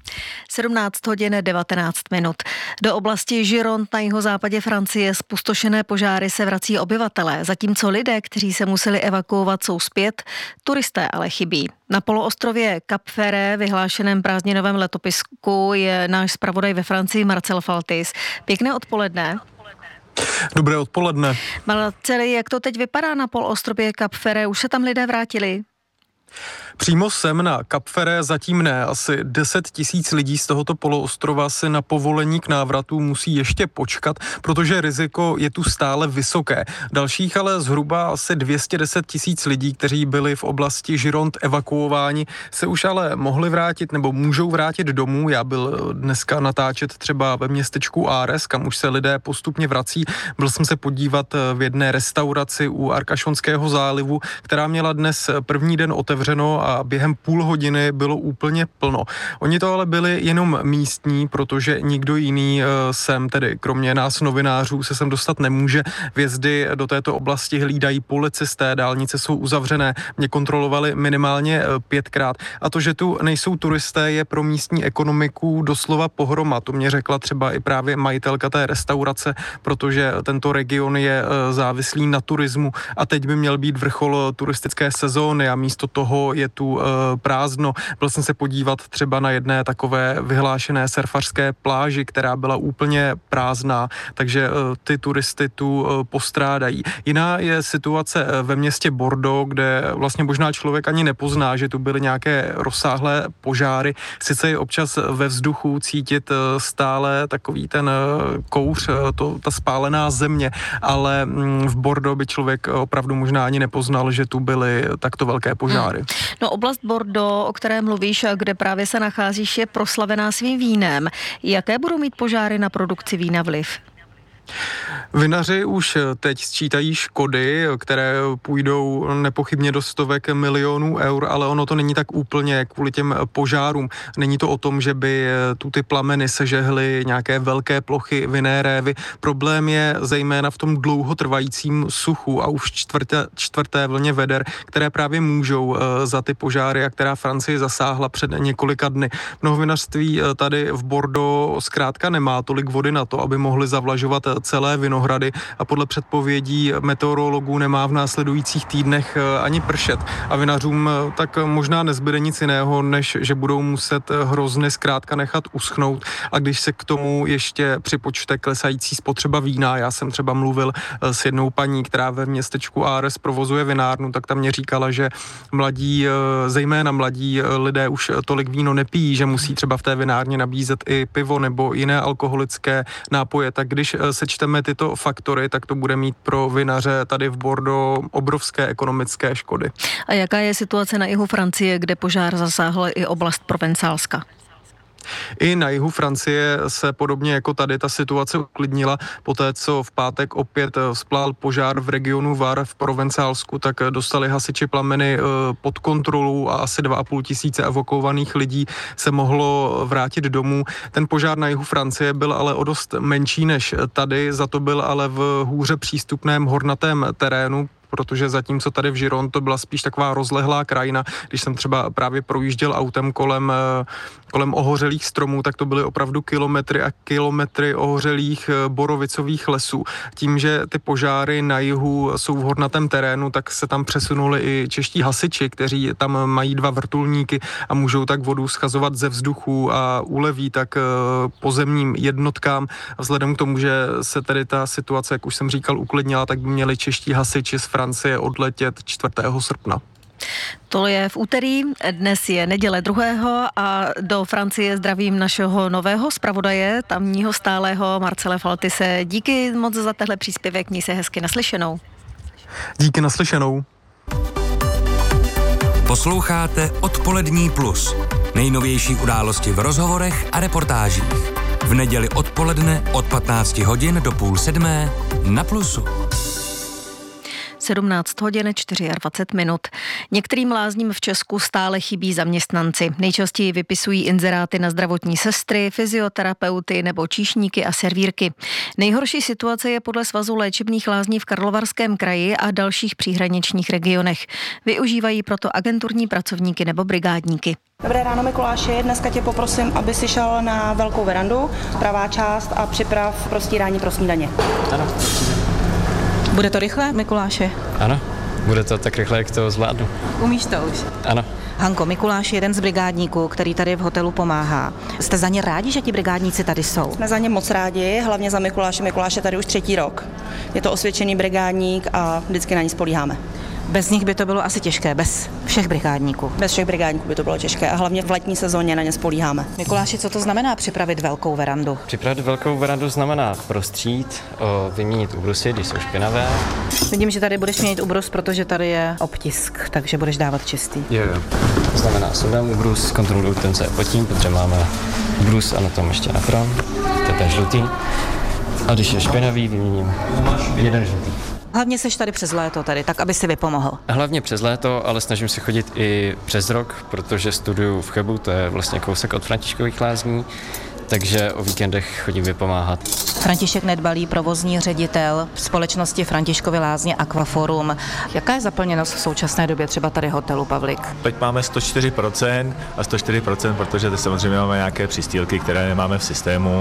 sedmnáct hodin devatenáct minut. Do oblasti Gironde na jihozápadě Francie zpustošené požáry se vrací obyvatelé, zatímco lidé, kteří se museli evakuovat, jsou zpět, turisté ale chybí. Na poloostrově Cap Ferret, vyhlášeném prázdninovém letopisku, je náš zpravodaj ve Francii Marcel Faltis. Pěkné odpoledne. Dobré odpoledne. Marceli, jak to teď vypadá na poloostrově Cap Ferret? Už se tam lidé vrátili? Přímo sem na Cap Ferret zatím ne. Asi deset tisíc lidí z tohoto poloostrova si na povolení k návratu musí ještě počkat, protože riziko je tu stále vysoké. Dalších ale zhruba asi dvě stě deset tisíc lidí, kteří byli v oblasti Gironde evakuováni, se už ale mohli vrátit nebo můžou vrátit domů. Já byl dneska natáčet třeba ve městečku Ares, kam už se lidé postupně vrací. Byl jsem se podívat v jedné restauraci u Arcachonského zálivu, která měla dnes první den otevřeno a během půl hodiny bylo úplně plno. Oni to ale byli jenom místní, protože nikdo jiný sem, tedy kromě nás novinářů, se sem dostat nemůže. Vjezdy do této oblasti hlídají policisté, dálnice jsou uzavřené, mě kontrolovali minimálně pětkrát. A to, že tu nejsou turisté, je pro místní ekonomiku doslova pohroma. To mě řekla třeba i právě majitelka té restaurace, protože tento region je závislý na turismu a teď by měl být vrchol turistické sezóny a místo toho je tu prázdno. Byl jsem se podívat třeba na jedné takové vyhlášené surfařské pláži, která byla úplně prázdná, takže ty turisty tu postrádají. Jiná je situace ve městě Bordeaux, kde vlastně možná člověk ani nepozná, že tu byly nějaké rozsáhlé požáry. Sice je občas ve vzduchu cítit stále takový ten kouř, to, ta spálená země, ale v Bordeaux by člověk opravdu možná ani nepoznal, že tu byly takto velké požáry. No, oblast Bordeaux, o které mluvíš, kde právě se nacházíš, je proslavená svým vínem. Jaké budou mít požáry na produkci vína vliv? Vinaři už teď sčítají škody, které půjdou nepochybně do stovek milionů eur, ale ono to není tak úplně kvůli těm požárům. Není to o tom, že by tu ty plameny sežehly nějaké velké plochy vinné révy. Problém je zejména v tom dlouhotrvajícím suchu a už čtvrté, čtvrté vlně veder, které právě můžou za ty požáry a která Francii zasáhla před několika dny. Mnoho vinařství tady v Bordeaux zkrátka nemá tolik vody na to, aby mohli zavlažovat celé vinohrady a podle předpovědí meteorologů nemá v následujících týdnech ani pršet. A vinařům tak možná nezbyde nic jiného, než že budou muset hrozny zkrátka nechat uschnout. A když se k tomu ještě připočte klesající spotřeba vína, já jsem třeba mluvil s jednou paní, která ve městečku Ares provozuje vinárnu, tak tam mě říkala, že mladí, zejména mladí lidé už tolik víno nepijí, že musí třeba v té vinárně nabízet i pivo nebo jiné alkoholické nápoje. Tak když sečteme tyto faktory, tak to bude mít pro vinaře tady v Bordeaux obrovské ekonomické škody. A jaká je situace na jihu Francie, kde požár zasáhl i oblast Provencálska? I na jihu Francie se podobně jako tady ta situace uklidnila. Poté, co v pátek opět vzplál požár v regionu Var v Provencálsku, tak dostali hasiči plameny pod kontrolu a asi dva a půl tisíce evakuovaných lidí se mohlo vrátit domů. Ten požár na jihu Francie byl ale o dost menší než tady, za to byl ale v hůře přístupném hornatém terénu, protože zatímco tady v Gironde to byla spíš taková rozlehlá krajina, když jsem třeba právě projížděl autem kolem, kolem ohořelých stromů, tak to byly opravdu kilometry a kilometry ohořelých borovicových lesů. Tím, že ty požáry na jihu jsou v hornatém terénu, tak se tam přesunuli i čeští hasiči, kteří tam mají dva vrtulníky a můžou tak vodu schazovat ze vzduchu a uleví tak pozemním jednotkám. Vzhledem k tomu, že se tedy ta situace, jak už jsem říkal, uklidnila, tak by měli čeští hasiči z Francie odletět čtvrtého srpna. To je v úterý, dnes je neděle druhého a do Francie zdravím našeho nového zpravodaje, tamního stálého Marcele Faltise. Díky moc za tenhle příspěvek, měj se hezky, naslyšenou. Díky, naslyšenou. Posloucháte Odpolední plus. Nejnovější události v rozhovorech a reportážích. V neděli odpoledne od patnácti hodin do půl sedmé na Plusu. sedmnáct hodin dvacet čtyři minut. Některým lázním v Česku stále chybí zaměstnanci. Nejčastěji vypisují inzeráty na zdravotní sestry, fyzioterapeuty nebo číšníky a servírky. Nejhorší situace je podle Svazu léčebných lázní v Karlovarském kraji a dalších příhraničních regionech. Využívají proto agenturní pracovníky nebo brigádníky. Dobré ráno, Mikuláši. Dneska tě poprosím, aby si šel na velkou verandu, pravá část, a připrav prostírání pro snídaně. Ano. Bude to rychle, Mikuláši? Ano, bude to tak rychle, jak to zvládnu. Umíš to už? Ano. Hanko, Mikuláš je jeden z brigádníků, který tady v hotelu pomáhá. Jste za ně rádi, že ti brigádníci tady jsou? Jsme za ně moc rádi, hlavně za Mikuláše. Mikuláš je tady už třetí rok. Je to osvědčený brigádník a vždycky na ní spolíháme. Bez nich by to bylo asi těžké, bez všech brigádníků. Bez všech brigádníků by to bylo těžké a hlavně v letní sezóně na ně spolíháme. Mikuláši, co to znamená připravit velkou verandu? Připravit velkou verandu znamená prostřít, vyměnit ubrusy, když jsou špinavé. Vidím, že tady budeš měnit ubrus, protože tady je obtisk, takže budeš dávat čistý. Jo, jo. To znamená, sundám ubrus, kontroluji ten, co je pod tím, protože máme ubrus a na tom ještě na tom. To je ten žlutý. A když je špinavý, vyměním jeden žlutý. Hlavně seš tady přes léto tady, tak aby si vypomohl. Hlavně přes léto, ale snažím se chodit i přes rok, protože studuju v Chebu, to je vlastně kousek od Františkových lázní, takže o víkendech chodím vypomáhat. František Nedbalý, provozní ředitel společnosti Františkovy lázně Aquaforum. Jaká je zaplněnost v současné době třeba tady hotelu, Pavlik? Teď máme sto čtyři procent a sto čtyři procent, protože teď samozřejmě máme nějaké přistýlky, které nemáme v systému.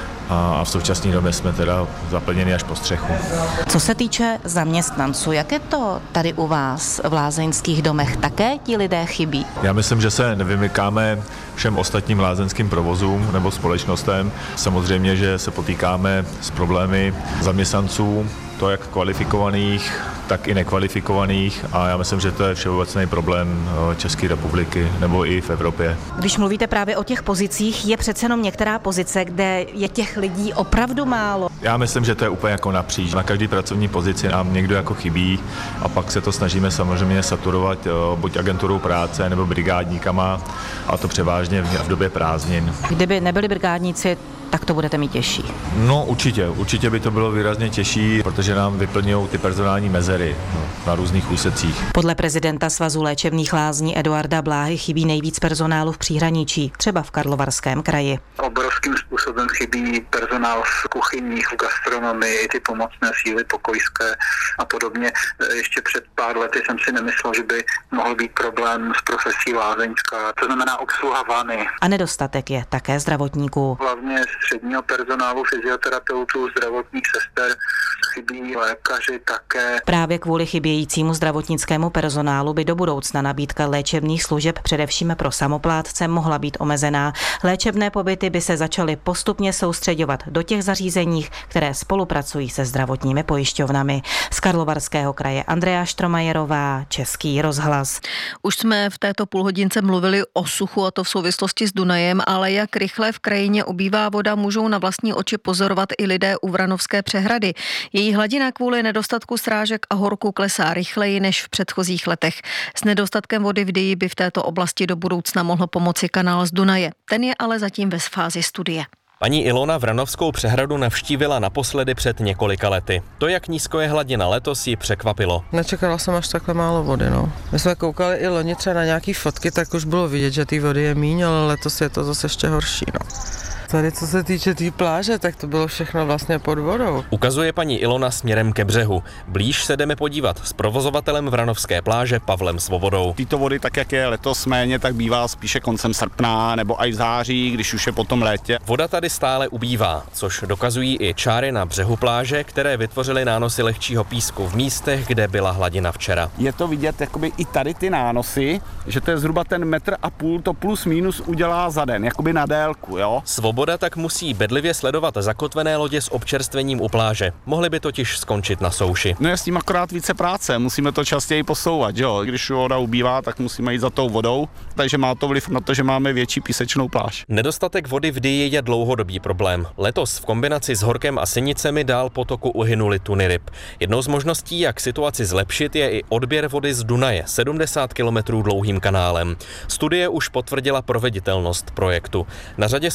A v současné době jsme teda zaplněni až po střechu. Co se týče zaměstnanců, jak je to tady u vás v lázeňských domech? Také ti lidé chybí? Já myslím, že se nevymykáme všem ostatním lázeňským provozům nebo společnostem. Samozřejmě, že se potýkáme s problémy zaměstnanců, to jak kvalifikovaných, tak i nekvalifikovaných, a já myslím, že to je všeobecný problém České republiky nebo i v Evropě. Když mluvíte právě o těch pozicích, je přece jenom některá pozice, kde je těch lidí opravdu málo. Já myslím, že to je úplně jako napříč. Na každé pracovní pozici nám někdo jako chybí a pak se to snažíme samozřejmě saturovat buď agenturou práce nebo brigádníkama, a to převážně v době prázdnin. Kdyby nebyli brigádníci, tak to budete mít těžší. No určitě, určitě by to bylo výrazně těžší, protože nám vyplňují ty personální mezery no, na různých úsecích. Podle prezidenta Svazu léčebných lázní Eduarda Bláhy chybí nejvíc personálu v příhraničí, třeba v Karlovarském kraji. Obrovským způsobem chybí personál v kuchyních, v gastronomii, ty pomocné síly pokojské a podobně. Ještě před pár lety jsem si nemyslel, že by mohl být problém s profesí lázeňská, to znamená obsluha vany. A nedostatek je také zdravotníků. Hlavně středního personálu, fyzioterapeutů, zdravotních sester, chybí lékaři také. Právě kvůli chybějícímu zdravotnickému personálu by do budoucna nabídka léčebných služeb především pro samoplátce mohla být omezená. Léčebné pobyty by se začaly postupně soustředovat do těch zařízeních, které spolupracují se zdravotními pojišťovnami. Z Karlovarského kraje Andrea Štromajerová, Český rozhlas. Už jsme v této půlhodince mluvili o suchu, a to v souvislosti s Dunajem, ale jak rychle v krajině ubývá voda, můžou na vlastní oči pozorovat i lidé u Vranovské přehrady. Její hladina kvůli nedostatku srážek a horku klesá rychleji než v předchozích letech. S nedostatkem vody v Dyji by v této oblasti do budoucna mohl pomoci kanál z Dunaje. Ten je ale zatím ve fázi studie. Paní Ilona Vranovskou přehradu navštívila naposledy před několika lety. To, jak nízko je hladina letos, ji překvapilo. Nečekala jsem až takhle málo vody, no. My jsme koukali i loni třeba na nějaký fotky, tak už bylo vidět, že té vody je míň, ale letos je to zase ještě horší, no. Tady, co se týče té tý pláže, tak to bylo všechno vlastně pod vodou. Ukazuje paní Ilona směrem ke břehu. Blíž se jdeme podívat s provozovatelem Vranovské pláže Pavlem Svobodou. Tyto vody, tak jak je letos méně, tak bývá spíše koncem srpna nebo i v září, když už je po tom létě. Voda tady stále ubývá, což dokazují i čáry na břehu pláže, které vytvořily nánosy lehčího písku v místech, kde byla hladina včera. Je to vidět jakoby i tady ty nánosy, že to je zhruba ten metr a půl, to plus minus udělá za den, jakoby na délku, jo. Svoboda tak musí bedlivě sledovat zakotvené lodě s občerstvením u pláže. Mohly by totiž skončit na souši. No je s tím akorát více práce, musíme to častěji posouvat, jo. Když voda ubývá, tak musíme jít za tou vodou, takže má to vliv na to, že máme větší písečnou pláž. Nedostatek vody v Dyji je dlouhodobý problém. Letos v kombinaci s horkem a sinicemi dál potoku uhynuly tuny ryb. Jednou z možností, jak situaci zlepšit, je i odběr vody z Dunaje sedmdesát kilometrů dlouhým kanálem. Studie už potvrdila proveditelnost projektu. Na řadě jsou teď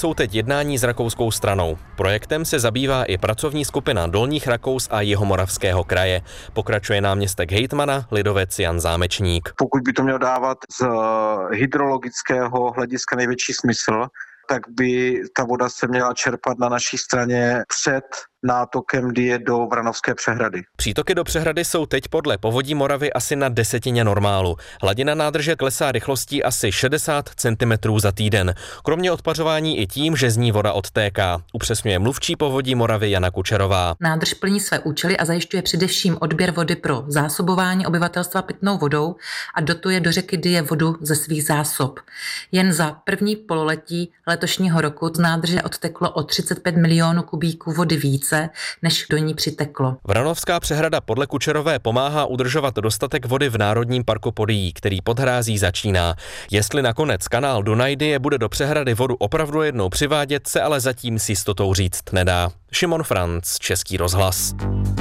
jednání s rakouskou stranou. Projektem se zabývá i pracovní skupina Dolních Rakous a Jihomoravského kraje. Pokračuje náměstek hejtmana, lidovec Jan Zámečník. Pokud by to mělo dávat z hydrologického hlediska největší smysl, tak by ta voda se měla čerpat na naší straně před nátokem, kdy je do Vranovské přehrady. Přítoky do přehrady jsou teď podle Povodí Moravy asi na desetině normálu. Hladina nádrže klesá rychlostí asi šedesát centimetrů za týden. Kromě odpařování i tím, že z ní voda odtéká, upřesňuje mluvčí Povodí Moravy Jana Kučerová. Nádrž plní své účely a zajišťuje především odběr vody pro zásobování obyvatelstva pitnou vodou a dotuje do řeky Dyje vodu ze svých zásob. Jen za první pololetí letošního roku z nádrže odteklo o třicet pět milionů kubíků vody více, než do ní přiteklo. Vranovská přehrada podle Kučerové pomáhá udržovat dostatek vody v Národním parku Podyjí, který pod hrází začíná. Jestli nakonec kanál Dunaj-Dyje bude do přehrady vodu opravdu jednou přivádět, se ale zatím s jistotou říct nedá. Šimon Franc, Český rozhlas.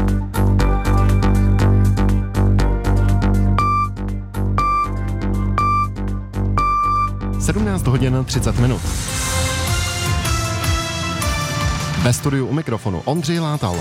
sedmnáct hodin třicet minut. Ve studiu u mikrofonu Ondřej Látal.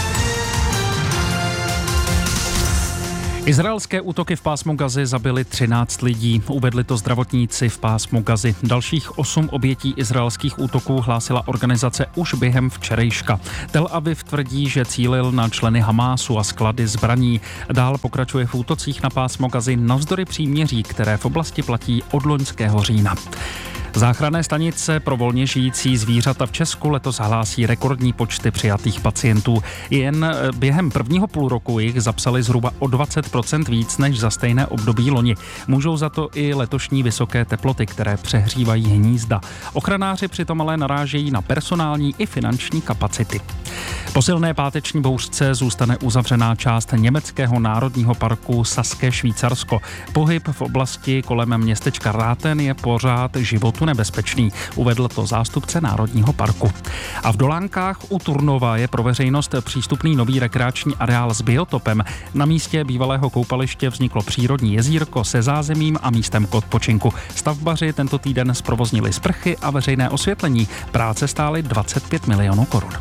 Izraelské útoky v pásmu Gazy zabily třináct lidí, uvedli to zdravotníci v pásmu Gazy. Dalších osm obětí izraelských útoků hlásila organizace už během včerejška. Tel Aviv tvrdí, že cílil na členy Hamásu a sklady zbraní. Dál pokračuje v útocích na pásmo Gazy navzdory příměří, které v oblasti platí od loňského října. Záchranné stanice pro volně žijící zvířata v Česku letos hlásí rekordní počty přijatých pacientů. Jen během prvního půl roku jich zapsali zhruba o dvacet procent víc než za stejné období loni. Můžou za to i letošní vysoké teploty, které přehřívají hnízda. Ochranáři přitom ale narážejí na personální i finanční kapacity. Po silné páteční bouřce zůstane uzavřená část německého národního parku Saské Švýcarsko. Pohyb v oblasti kolem městečka Ráten je pořád životu nebezpečný, uvedl to zástupce Národního parku. A v Dolánkách u Turnova je pro veřejnost přístupný nový rekreační areál s biotopem. Na místě bývalého koupaliště vzniklo přírodní jezírko se zázemím a místem k odpočinku. Stavbaři tento týden zprovoznili sprchy a veřejné osvětlení. Práce stály dvacet pět milionů korun.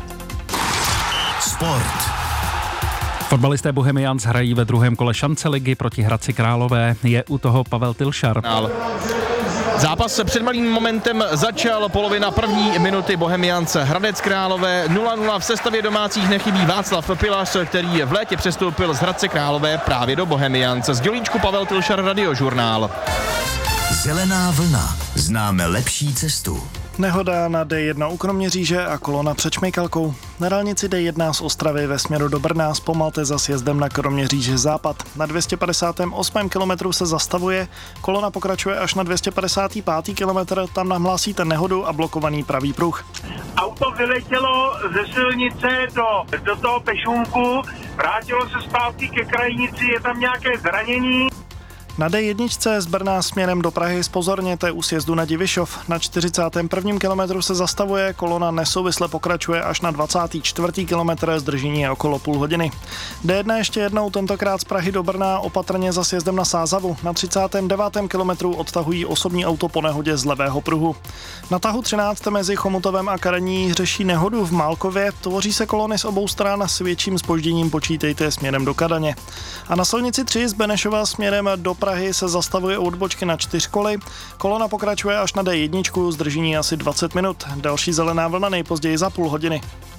Sport. Fotbalisté Bohemians hrají ve druhém kole šance ligy proti Hradci Králové. Je u toho Pavel Tylšar. Zápas se před malým momentem začal, polovina první minuty Bohemians Hradec Králové nula nula. V sestavě domácích nechybí Václav Pilař, který v létě přestoupil z Hradce Králové právě do Bohemians. Z Dělíčku Pavel Tylšar, Radiožurnál. Zelená vlna. Známe lepší cestu. Nehoda na D jedna u Kroměříže a kolona před Šmejkalkou. Na dálnici D jedna z Ostravy ve směru do Brna zpomalte za sjezdem na Kroměříže západ. Na dvě stě padesát osm kilometru se zastavuje, kolona pokračuje až na dvě stě padesát pět kilometr, tam nám hlásíte nehodu a blokovaný pravý pruh. Auto vyletělo ze silnice do, do toho pešůmku, vrátilo se zpátky ke krajnici, je tam nějaké zranění. Na D jedna z Brna směrem do Prahy zpozorněte u sjezdu na Divišov. Na čtyřicátém prvním kilometru se zastavuje, kolona nesouvisle pokračuje až na dvacátém čtvrtém kilometru, zdržení je okolo půl hodiny. D jedna ještě jednou, tentokrát z Prahy do Brna, opatrně za sjezdem na Sázavu. Na třicátém devátém kilometru odtahují osobní auto po nehodě z levého pruhu. Na tahu třináct mezi Chomutovem a Karení řeší nehodu v Málkově, tvoří se kolony z obou stran, s větším zpožděním počítejte směrem do Kadaně. A na silnici tři z Benešova směrem do Prahy se zastavuje u odbočky na čtyřkoly. Kolona pokračuje až na D jedna, zdržení asi dvacet minut. Další zelená vlna nejpozději za půl hodiny.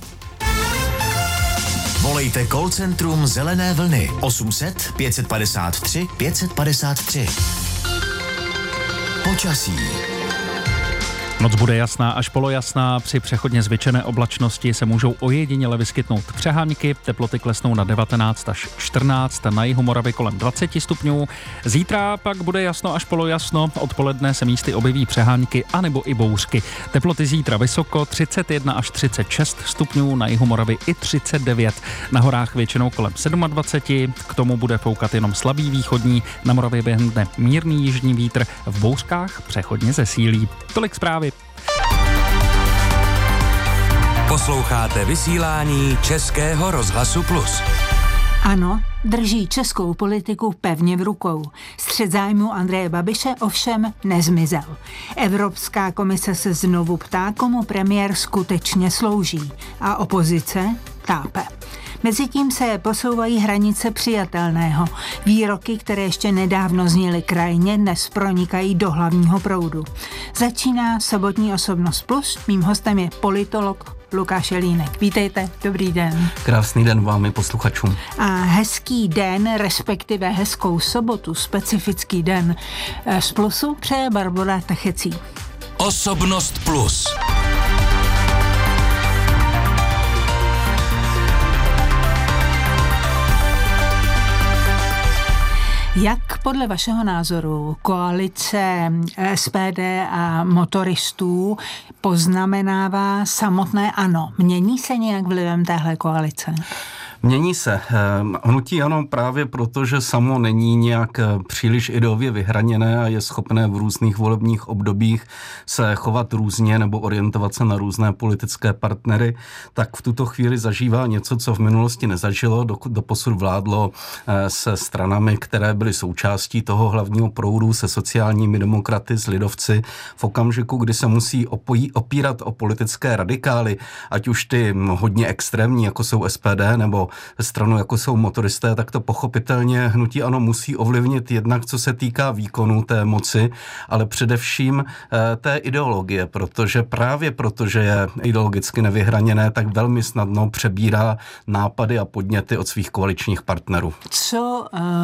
Volejte call centrum Zelené vlny osm set pět padesát tři pět padesát tři. Počasí. Noc bude jasná až polojasná, při přechodně zvětšené oblačnosti se můžou ojediněle vyskytnout přehánky, teploty klesnou na devatenáct až čtrnáct, na jihu Moravy kolem dvacet stupňů. Zítra pak bude jasno až polojasno, odpoledne se místy objeví přehánky anebo i bouřky. Teploty zítra vysoko, třicet jedna až třicet šest stupňů, na jihu Moravy i třicet devět. Na horách většinou kolem dvacet sedm, k tomu bude foukat jenom slabý východní, na Moravě během dne mírný jižní vítr, v bouřkách přechodně zesílí. Tolik zprávy. Posloucháte vysílání Českého rozhlasu Plus. Ano, drží českou politiku pevně v rukou. Střet zájmu Andreje Babiše ovšem nezmizel. Evropská komise se znovu ptá, komu premiér skutečně slouží. A opozice tápe. Mezitím se posouvají hranice přijatelného. Výroky, které ještě nedávno zněly krajně, dnes pronikají do hlavního proudu. Začíná sobotní Osobnost plus. Mým hostem je politolog Lukáš Jelínek. Vítejte, dobrý den. Krásný den vám i posluchačům. A hezký den, respektive hezkou sobotu, specifický den z Plusu přeje Barbora Techecí. Osobnost plus. Jak podle vašeho názoru koalice S P D a motoristů poznamenává samotné ANO? Mění se nějak vlivem téhle koalice? Mění se. Hnutí ANO právě proto, že samo není nějak příliš ideově vyhraněné a je schopné v různých volebních obdobích se chovat různě nebo orientovat se na různé politické partnery, tak v tuto chvíli zažívá něco, co v minulosti nezažilo, doposud vládlo se stranami, které byly součástí toho hlavního proudu, se sociálními demokraty, s lidovci. V okamžiku, kdy se musí opojí, opírat o politické radikály, ať už ty hodně extrémní, jako jsou S P D, nebo stranu, jako jsou motoristé, tak to pochopitelně hnutí ANO musí ovlivnit jednak, co se týká výkonu té moci, ale především eh, té ideologie, protože právě protože je ideologicky nevyhraněné, tak velmi snadno přebírá nápady a podněty od svých koaličních partnerů. Co uh...